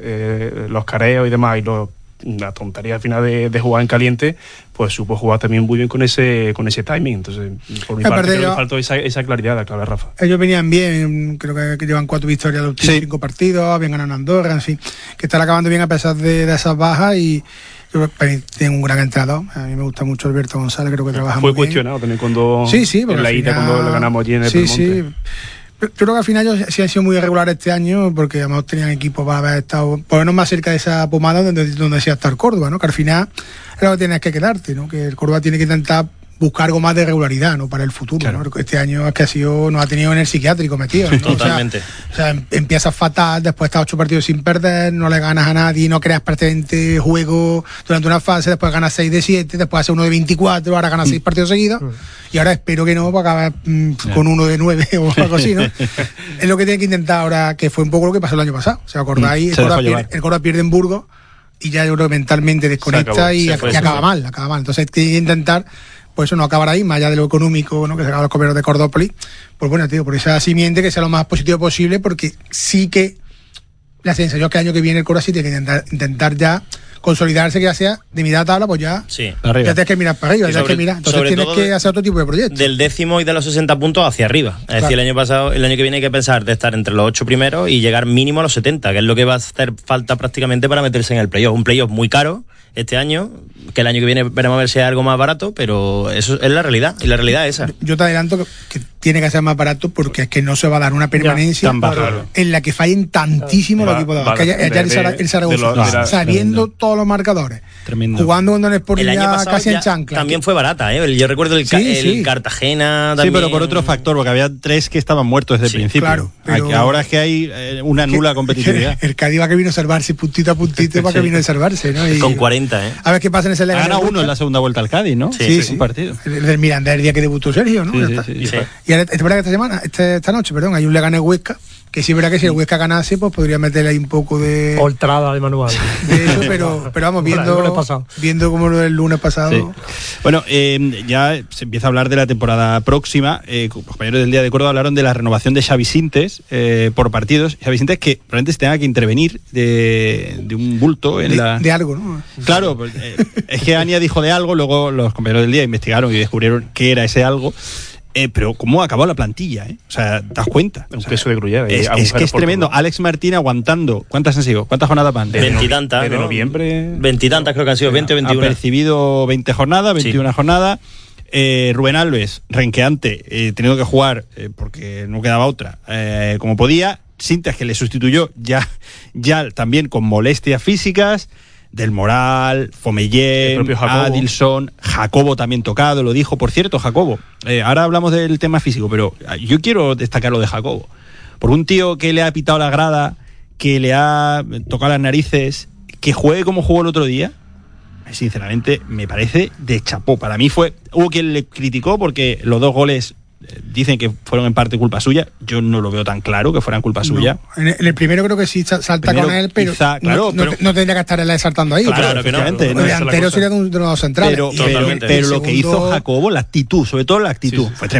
eh, los careos y demás, y los, la tontería al final de, de jugar en caliente, pues supo jugar también muy bien con ese con ese timing. Entonces, por mi parte, creo que faltó esa, esa claridad, la clave, Rafa. Ellos venían bien, creo que, que llevan cuatro victorias de los últimos sí. cinco partidos, habían ganado en Andorra, en fin, que están acabando bien a pesar de, de esas bajas, y yo tienen un gran entrenador. A mí me gusta mucho Alberto González, creo que trabaja muy bien. Fue cuestionado también cuando sí, sí, en la ida, cuando lo ganamos allí en el sí, Belmonte. Sí. Yo creo que al final ellos sí han sido muy irregulares este año, porque además tenían equipos para haber estado, por lo menos más cerca de esa pomada donde, donde decía estar Córdoba, ¿no? Que al final es lo que tienes que quedarte, ¿no? Que el Córdoba tiene que intentar buscar algo más de regularidad, ¿no? Para el futuro, claro. ¿no? Este año es que ha sido, nos ha tenido en el psiquiátrico metido, ¿no? Totalmente. O sea, o sea, empiezas fatal, después estás ocho partidos sin perder, no le ganas a nadie, no creas prácticamente juego durante una fase, después ganas seis de siete, después haces uno de veinticuatro, ahora ganas seis mm. partidos seguidos, mm. y ahora espero que no, para acabar mm, yeah. con uno de nueve o algo así, ¿no? Es lo que tiene que intentar ahora, que fue un poco lo que pasó el año pasado. O sea, acordáis, mm. el Córdoba pierde, el Córdoba pierde en Burgos, y ya yo creo que mentalmente desconecta y, y acaba mal, acaba mal. Entonces tiene que intentar, pues eso, no acabar ahí, más allá de lo económico, ¿no? Que se acaban los comeros de Cordópolis, pues bueno, tío, por esa simiente que sea lo más positivo posible, porque sí que la sensación es que el año que viene el Córdoba sí tiene que intentar, intentar ya consolidarse, que ya sea de mitad tabla, pues ya, sí. ya tienes que mirar para arriba, ya tienes que mirar. Entonces tienes que hacer otro tipo de proyectos. Del décimo y de los sesenta puntos hacia arriba. Es claro. decir, el año pasado, el año que viene hay que pensar de estar entre los ocho primeros y llegar mínimo a los setenta, que es lo que va a hacer falta prácticamente para meterse en el playoff. Un playoff muy caro este año, que el año que viene veremos a ver si hay algo más barato, pero eso es la realidad, y la realidad es esa. Yo te adelanto que, que tiene que ser más barato, porque es que no se va a dar una permanencia ya, claro. en la que fallen tantísimo va, los equipos de abajo. Que ayer el Zaragoza, sabiendo no. todos los marcadores, tremendo. Jugando con el Sporting ya casi en chancla. También fue barata, ¿eh? Yo recuerdo el, sí, el sí. Cartagena también. Sí, pero por otro factor, porque había tres que estaban muertos desde sí, el principio. Claro, pero ahora es que hay eh, una nula que, competitividad. El Cádiz va que vino a salvarse puntito a puntito, va que vino a salvarse, ¿no? Y, con cuarenta, ¿eh? A ver qué pasa en ese Leganés. Gana uno en la segunda vuelta al Cádiz, ¿no? Sí, sí, sí. Un partido. El del Miranda, el día que debutó Sergio, ¿no? Sí, sí, sí, sí. Y ahora, es verdad que esta semana, este, esta noche, perdón, hay un Leganés Huesca, que sí es verdad que si el Huesca ganase, pues podría meterle ahí un poco de... Poltrada de manual. De eso, pero, pero vamos, viendo, viendo como lo del lunes pasado... Sí. Bueno, eh, ya se empieza a hablar de la temporada próxima. Eh, los compañeros del Día de Córdoba hablaron de la renovación de Xavi Sintes eh, por partidos. Xavi Sintes que probablemente se tenga que intervenir de, de un bulto en de, la... De algo, ¿no? Claro, pues, eh, es que Ania dijo de algo, luego los compañeros del Día investigaron y descubrieron qué era ese algo. Eh, pero cómo ha acabado la plantilla, ¿eh? O sea, ¿te das cuenta? Un o sea, peso de grullada. Es, es que es tremendo. Todo. Alex Martín aguantando. ¿Cuántas han sido? ¿Cuántas jornadas van? Veintitantas. Desde noviembre. Veintitantas creo que han sido, veinte o veintiuno. Ha percibido veinte jornadas, veintiuna sí. jornadas. Eh, Rubén Alves, renqueante, eh, teniendo que jugar eh, porque no quedaba otra, eh, como podía. Sintes, que le sustituyó ya, ya también con molestias físicas. Del Moral, Fomellén, Adilson, Jacobo también tocado, lo dijo, por cierto, Jacobo. Eh, ahora hablamos del tema físico, pero yo quiero destacar lo de Jacobo. Por un tío que le ha pitado la grada, que le ha tocado las narices, que juegue como jugó el otro día, sinceramente me parece de chapó. Para mí fue, hubo quien le criticó porque los dos goles dicen que fueron en parte culpa suya. Yo no lo veo tan claro que fueran culpa suya. No. En el primero creo que sí salta primero, con él, pero, quizá, claro, no, pero no, no tendría que estar saltando ahí. Claro, claro que no. El no delantero sería de uno de los centrales. Pero, pero, pero lo que hizo Jacobo, la actitud, sobre todo la actitud, sí, sí. fue tremenda.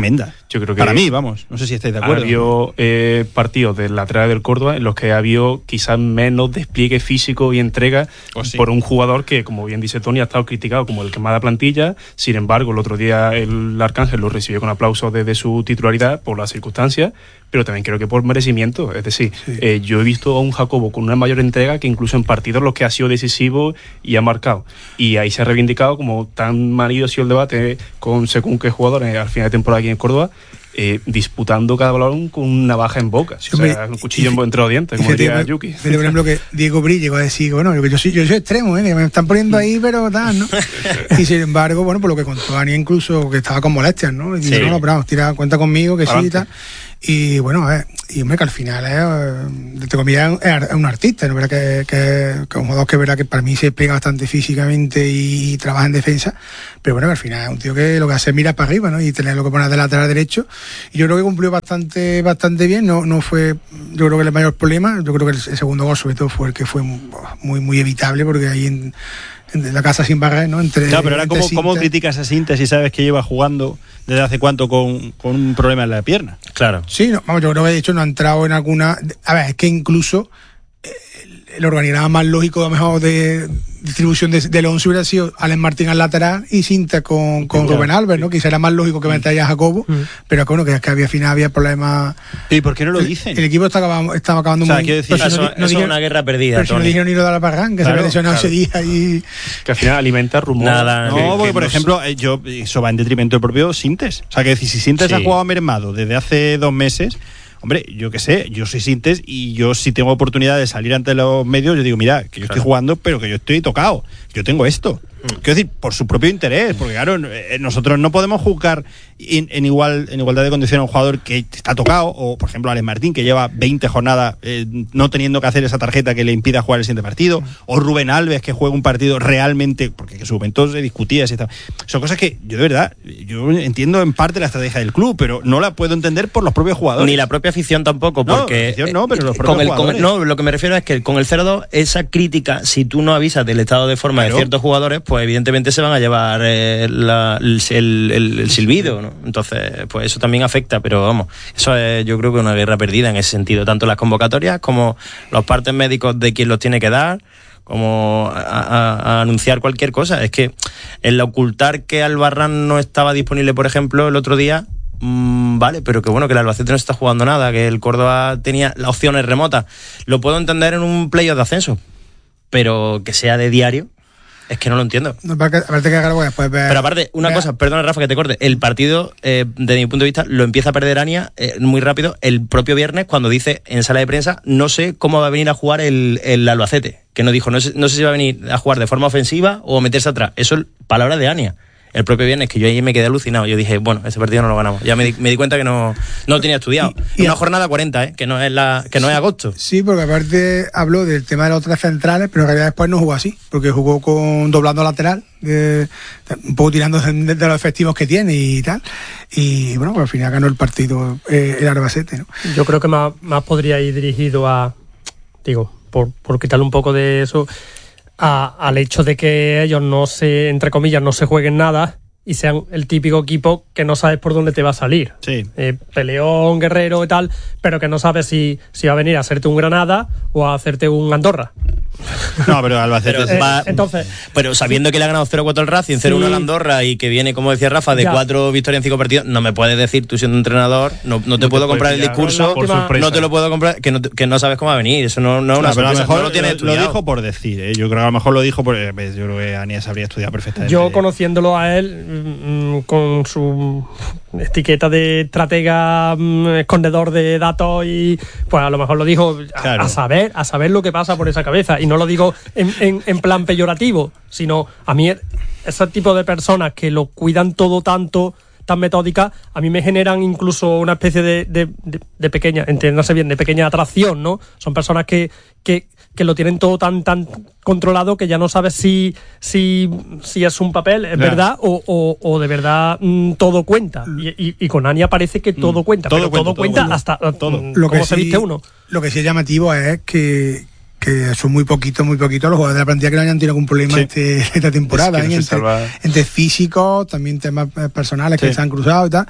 Yo creo que para mí, vamos, no sé si estáis de acuerdo. Ha habido eh, partidos del lateral del Córdoba en los que ha habido quizás menos despliegue físico y entrega oh, sí. por un jugador que, como bien dice Tony, ha estado criticado como el que más da plantilla. Sin embargo, el otro día el Arcángel lo recibió con aplausos desde su titularidad por las circunstancias, pero también creo que por merecimiento. Es decir, sí. eh, yo he visto a un Jacobo con una mayor entrega que incluso en partidos en los que ha sido decisivo y ha marcado. Y ahí se ha reivindicado, como tan manido ha sido el debate con según qué jugadores al final de temporada aquí en Córdoba, Eh, disputando cada balón con una navaja en boca, sí, o sea, un cuchillo y, entre los dientes, como diría me, Yuki. Por ejemplo, que Diego Bri llegó a decir, bueno, yo soy, yo soy extremo, ¿eh? Que me están poniendo ahí, pero tal, ¿no? Y sin embargo, bueno, por lo que contó Dani, incluso que estaba con molestias, ¿no? Y sí. dijo, no, no, pero vamos, tira, cuenta conmigo, que Adelante. sí y tal. Y bueno, a ver, y hombre, que al final es, te comillas, es un artista, ¿no? ¿Verdad? Que, que, que un jugador que verdad que para mí se pega bastante físicamente y, y trabaja en defensa, pero bueno, que al final es un tío que lo que hace es mirar para arriba, ¿no? Y tener lo que poner de lateral derecho. Y yo creo que cumplió bastante bastante bien, no no fue, yo creo que el mayor problema, yo creo que el, el segundo gol sobre todo fue el que fue muy muy evitable, porque ahí en, en la casa sin barrer, ¿no? Entre, claro, pero ahora entre ¿cómo, ¿cómo criticas a Sintes si sabes que lleva jugando desde hace cuánto con, con un problema en la pierna? Claro. Sí, no, vamos, yo creo que de hecho no ha entrado en alguna... A ver, es que incluso eh, el organigrama más lógico, a lo mejor, de distribución de, del once hubiera sido Alex Martín al lateral y Sintes con, con sí, Rubén claro. Alves, ¿no? Quizá era más lógico que sí. meter a Jacobo, mm. pero bueno, que, que había, al final había problemas. ¿Y por qué no lo dicen? El, el equipo estaba acabando, estaba acabando o sea, muy... quiero decir, eso, no, no, eso dijeron, es una guerra perdida, pero si no dijeron ni lo de la Parrán, que claro, se había lesionado claro. ese día y... Que al final alimenta rumores. Nada, no, que, porque que por nos... ejemplo, yo eso va en detrimento del propio Sintes. O sea, que decir, si Sintes sí. ha jugado mermado desde hace dos meses... Hombre, yo qué sé, yo soy Sintes y yo si tengo oportunidad de salir ante los medios, yo digo, mira, que yo claro. estoy jugando, pero que yo estoy tocado, yo tengo esto. Mm. Quiero decir, por su propio interés, porque claro, nosotros no podemos juzgar en, en igual en igualdad de condiciones a un jugador que está tocado, o por ejemplo Alex Martín, que lleva veinte jornadas eh, no teniendo que hacer esa tarjeta que le impida jugar el siguiente partido, mm. o Rubén Alves, que juega un partido realmente, porque en su momento se discutía si estaba. Son cosas que yo de verdad, yo entiendo en parte la estrategia del club, pero no la puedo entender por los propios jugadores. Ni la propia afición tampoco, porque no, no, pero los con el, con el, no, lo que me refiero es que con el cero dos, esa crítica, si tú no avisas del estado de forma claro. de ciertos jugadores, pues evidentemente se van a llevar eh, la, el, el, el, el silbido, ¿no? Entonces, pues eso también afecta, pero vamos, eso es yo creo que una guerra perdida en ese sentido, tanto las convocatorias como los partes médicos de quien los tiene que dar, como a, a, a anunciar cualquier cosa. Es que el ocultar que Albarrán no estaba disponible, por ejemplo, el otro día, mmm, vale, pero que bueno, que el Albacete no está jugando nada, que el Córdoba tenía las opciones remotas. Lo puedo entender en un playoff de ascenso, pero que sea de diario, es que no lo entiendo. No, aparte que haga después ver, Pero aparte, una ver. cosa, perdona Rafa que te corte, el partido, eh, desde mi punto de vista, lo empieza a perder Ania eh, muy rápido el propio viernes cuando dice en sala de prensa, no sé cómo va a venir a jugar el, el Albacete, que no dijo, no sé, no sé si va a venir a jugar de forma ofensiva o meterse atrás. Eso es palabra de Ania. El propio viernes, que yo ahí me quedé alucinado. Yo dije, bueno, ese partido no lo ganamos. Ya me di, me di cuenta que no, no lo tenía estudiado. Y, y una a... jornada cuarenta, ¿eh? Que no es la que no es agosto. Sí, porque aparte habló del tema de los tres centrales, pero en realidad después no jugó así, porque jugó con doblando lateral, de, un poco tirando de, de los efectivos que tiene y tal. Y bueno, pues al final ganó el partido eh, el Albacete, ¿no? Yo creo que más, más podría ir dirigido a, digo, por, por quitarle un poco de eso, A, al hecho de que ellos no se, entre comillas, no se jueguen nada y sean el típico equipo que no sabes por dónde te va a salir. Sí. Eh, peleón, guerrero y tal, pero que no sabes si, si va a venir a hacerte un Granada o a hacerte un Andorra. No, pero Albacete pero, va, eh, entonces, pero sabiendo que le ha ganado cero cuatro al Racing, cero uno sí. al Andorra y que viene, como decía Rafa, de ya. cuatro victorias en cinco partidos, no me puedes decir, tú siendo entrenador, no, no te no puedo te comprar el discurso, última, no te lo puedo comprar, que no, que no sabes cómo va a venir. Eso no, no es una pero a lo mejor no lo, tiene lo dijo por decir, ¿eh? Yo creo que a lo mejor lo dijo por, yo creo que Anies habría estudiado perfectamente. Yo conociéndolo a él, mmm, con su etiqueta de estratega, mmm, escondedor de datos, y pues a lo mejor lo dijo a, claro. a saber, a saber lo que pasa por esa cabeza, y no lo digo en, en, en plan peyorativo, sino a mí ese tipo de personas que lo cuidan todo tanto, tan metódica, a mí me generan incluso una especie de, de, de, de pequeña, entiéndase bien, de pequeña atracción, ¿no? Son personas que, que, que lo tienen todo tan tan controlado que ya no sabes si si, si es un papel, es yeah. verdad, o, o, o de verdad mmm, todo cuenta. Y, y, y con Ania parece que todo mm, cuenta, todo pero cuenta, todo cuenta todo, hasta todo. Lo cómo que se sí, viste uno. Lo que sí es llamativo es que que son muy poquitos, muy poquitos los jugadores de la plantilla que no hayan tenido algún problema sí. este, esta temporada, es que no ¿eh? entre, entre físicos, también temas personales sí. que se han cruzado y tal.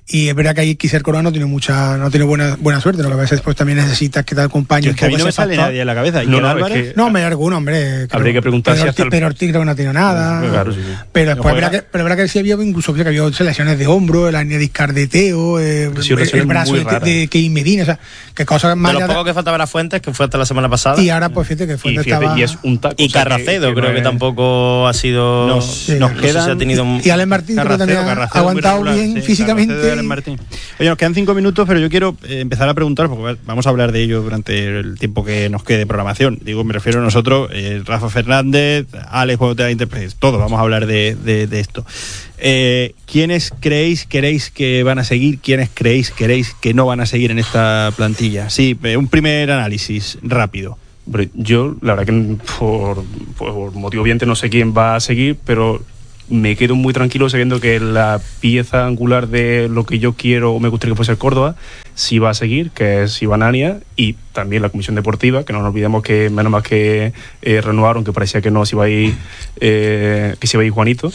Y es verdad que ahí Kiser Corona no tiene mucha, no tiene buena buena suerte, lo que a veces pues también necesitas que te acompañe. Es que a mí no me sale nadie en la cabeza. No, no, Álvarez? Es que, no, me hay alguno, hombre. Habría que preguntar si hasta el... Pero Ortiz creo que no tiene nada. Sí, claro, sí, sí. Pero después es verdad que, pero verdad que sí había incluso que había lesiones de hombro, la línea discar de Teo, eh, sí, el, el brazo de, de Kevin Medina, o sea, que cosas más. De lo poco que faltaba era Fuentes, que fue hasta la semana pasada. Y ahora pues fíjate que Fuentes y fíjate, estaba. Y es un taco. Y Carracedo, que, que creo no que tampoco ha sido. Nos, sí, nos quedan. No sé si ha tenido... Y Alen Martín creo que también ha aguantado regular, bien sí, físicamente. Oye, nos quedan cinco minutos, pero yo quiero eh, empezar a preguntar, porque vamos a hablar de ello durante el tiempo que nos quede de programación. Digo, me refiero a nosotros, eh, Rafa Fernández, Alex, juego de la Interpretación, todos vamos a hablar de, de, de esto. Eh, ¿Quiénes creéis, queréis que van a seguir? ¿Quiénes creéis, queréis que no van a seguir en esta plantilla? Sí, un primer análisis rápido. Yo, la verdad que por, por motivo evidente no sé quién va a seguir, pero me quedo muy tranquilo sabiendo que la pieza angular de lo que yo quiero o me gustaría que fuese el Córdoba sí va a seguir, que es Iván Ania, y también la comisión deportiva, que no nos olvidemos que menos más que eh, renovaron, que parecía que no se iba a ir, eh, que se iba a ir Juanito.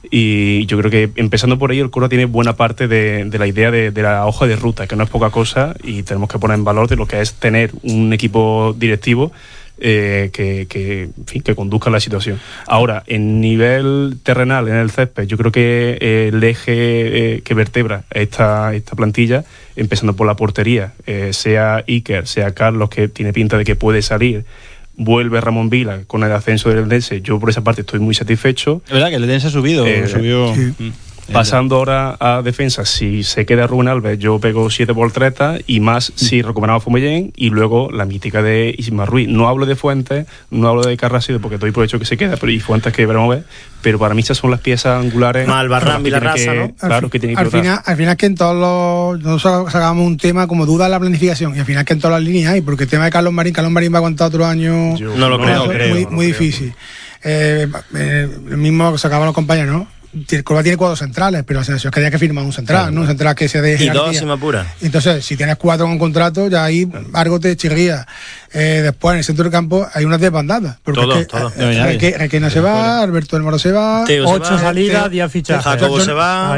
Y yo creo que empezando por ahí el Córdoba tiene buena parte de, de la idea de, de la hoja de ruta, que no es poca cosa, y tenemos que poner en valor de lo que es tener un equipo directivo Eh, que, que, en fin, que conduzca la situación. Ahora, en nivel terrenal, en el césped, yo creo que eh, el eje eh, que vertebra esta, esta plantilla, empezando por la portería, eh, sea Iker, sea Carlos, que tiene pinta de que puede salir, vuelve Ramón Vila con el ascenso del Eldense, yo por esa parte estoy muy satisfecho. Es verdad que el Eldense ha subido, eh, subió... Sí. Mm. Pasando ahora a defensa, si se queda Rubén Alves, yo pego siete volteretas y más si recuperamos a Fumellén, y luego la mítica de Ismael Ruiz. No hablo de Fuentes, no hablo de Carrasco porque doy por hecho que se queda, pero y Fuentes que veremos ver, pero para mí esas son las piezas angulares. Albarrán, Vilarrasa, ¿no? Claro, que tiene que al final, al final que en todos los nosotros sacamos un tema como duda de la planificación, y al final que en todas las líneas hay, porque el tema de Carlos Marín, Carlos Marín va a aguantar otro año. Yo no lo no, creo, creo, muy, no muy creo. difícil. Eh, eh, lo mismo que sacaban los compañeros, ¿no? El Córdoba tiene cuatro centrales, pero la sensación es que haya que firmar un central, claro, ¿no? Un central que se deje. Y dos, si me apura. Entonces, si tienes cuatro con contrato, ya ahí claro, algo te chirría. Eh, después, en el centro del campo, hay unas desbandadas. Porque todo, es que, todo. Eh, Requena se va, Alberto del Moro se va. Teo ocho salidas, diez fichajes. Jacobo se va,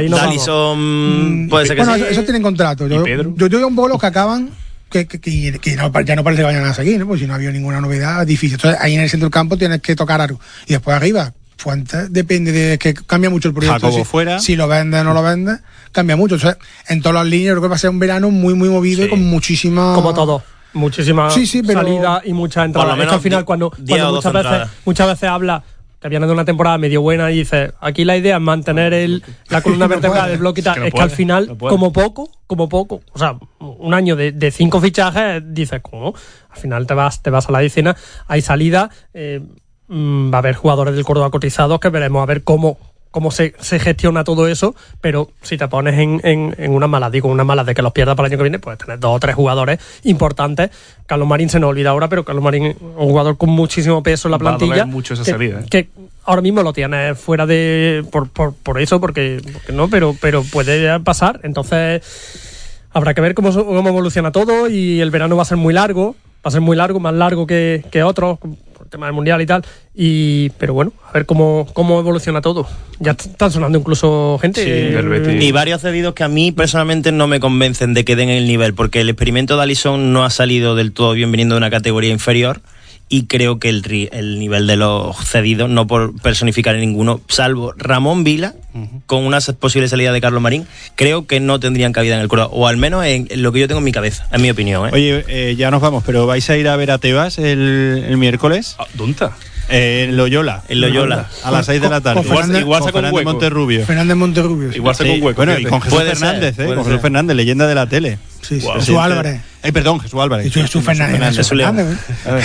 Dalison puede ser que bueno, sí. Esos tienen contrato. Yo, yo digo un poco los que acaban. Que, que, que, que no, ya no parece que vayan a seguir, ¿no? Porque si no ha habido ninguna novedad, es difícil. Entonces, ahí en el centro del campo tienes que tocar algo. Y después arriba, Fuentes, depende de que cambia mucho el proyecto. Jacobo si, fuera. Si lo vende o no lo vende, cambia mucho. O sea, en todas las líneas, creo que va a ser un verano muy, muy movido sí. y con muchísima. Como todo. Muchísima sí, sí, pero... salida y mucha entrada. Es que al final, cuando, cuando muchas, veces, muchas veces habla que viene de una temporada medio buena y dice, aquí la idea es mantener el, la columna vertebral del bloque y tal, es que, es que al final, no como poco, como poco, o sea, un año de, de cinco fichajes, dices, ¿cómo? Al final te vas, te vas a la decena, hay salida, eh, va a haber jugadores del Córdoba cotizados que veremos a ver cómo cómo se, se gestiona todo eso, pero si te pones en, en, en una mala, digo una mala de que los pierdas para el año que viene, pues tener dos o tres jugadores importantes. Carlos Marín se nos olvida ahora, pero Carlos Marín es un jugador con muchísimo peso en la plantilla. Va a doler mucho esa que, salida, ¿eh? que ahora mismo lo tiene fuera de por, por, por eso, porque, porque no, pero, pero puede pasar. Entonces habrá que ver cómo, cómo evoluciona todo, y el verano va a ser muy largo, va a ser muy largo, más largo que, que otros, por el tema del Mundial y tal, y pero bueno, a ver cómo, cómo evoluciona todo. Ya están sonando incluso gente. Sí, eh, y varios cedidos que a mí personalmente no me convencen de que den el nivel, porque el experimento de Alisson no ha salido del todo bien viniendo de una categoría inferior, y creo que el, el nivel de los cedidos, no por personificar en ninguno, salvo Ramón Vila, uh-huh. con una posible salida de Carlos Marín, creo que no tendrían cabida en el Córdoba, o al menos en, en lo que yo tengo en mi cabeza, en mi opinión. ¿eh? Oye, eh, ya nos vamos, pero ¿vais a ir a ver a Tebas el, el miércoles? Ah, ¿dónde está? Eh, en Loyola. En Loyola. A las seis de la tarde. Igual, Fernández, igual saca un hueco. Monterrubio. Fernández Monterrubio. Sí. Igual saca sí. un hueco. Bueno, y con Jesús puede Fernández, ser, ¿eh? Con ser. Jesús Fernández, leyenda de la tele. Sí, sí. Jesús Álvarez. Ay, perdón, Jesús Álvarez. Jesús, Jesús Fernández. Jesús León.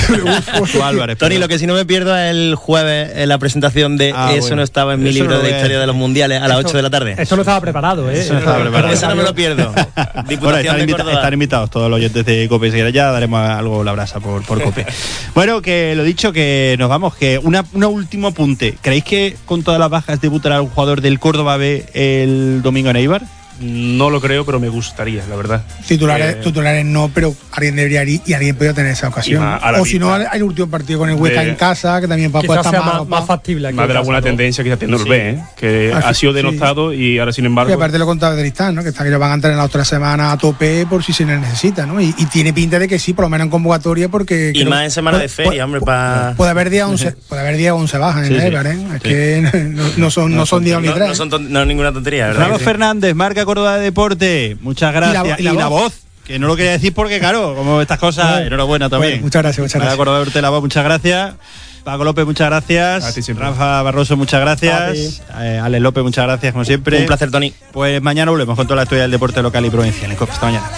Jesús Álvarez. Tony, lo que si no me pierdo es el jueves en la presentación de ah, Eso bueno. no estaba en mi eso libro no de historia es. de los mundiales a las ocho de la tarde. Eso no estaba preparado, ¿eh? Eso no estaba preparado. Eso no me lo pierdo. Bueno, están, invita- están invitados todos los oyentes de COPE. Ya daremos algo la brasa por, por COPE. Bueno, que lo dicho, que nos vamos. Que una, una último apunte. ¿Creéis que con todas las bajas debutará un jugador del Córdoba B el domingo en Eibar? No lo creo, pero me gustaría, la verdad. Titulares, eh, titulares no, pero alguien debería ir y alguien podría tener esa ocasión. O si no, hay el último partido con el Huesca de, en casa, que también va a estar estar más, más factible. Más de la buena tendencia que está teniendo el B, ¿eh? que Así, ha sido denostado sí. y ahora, sin embargo. Y aparte lo contaba de Tristán, ¿no? Que está que ellos van a entrar en la otra semana a tope por si se les necesita, ¿no? Y, y tiene pinta de que sí, por lo menos en convocatoria, porque. Y más en semana puede, de feria, puede, hombre, para. Puede haber días once, puede haber días once bajas en sí, el Eibar, ¿eh? Es sí. que no, no son, no son días ni tres. No son ton, no, ninguna tontería, ¿verdad? Carlos Fernández, Marca Córdoba de Deporte. Muchas gracias. Y la, y la, y la voz. voz. Que no lo quería decir porque, claro, como estas cosas, bueno, enhorabuena también. Bueno, muchas gracias, muchas gracias. Marca Córdoba de Deporte, la voz, muchas gracias. Paco López, muchas gracias. Rafa Barroso, muchas gracias. Eh, Alex López, muchas gracias, como siempre. Un placer, Tony. Pues mañana volvemos con toda la historia del deporte local y provincial. Hasta mañana.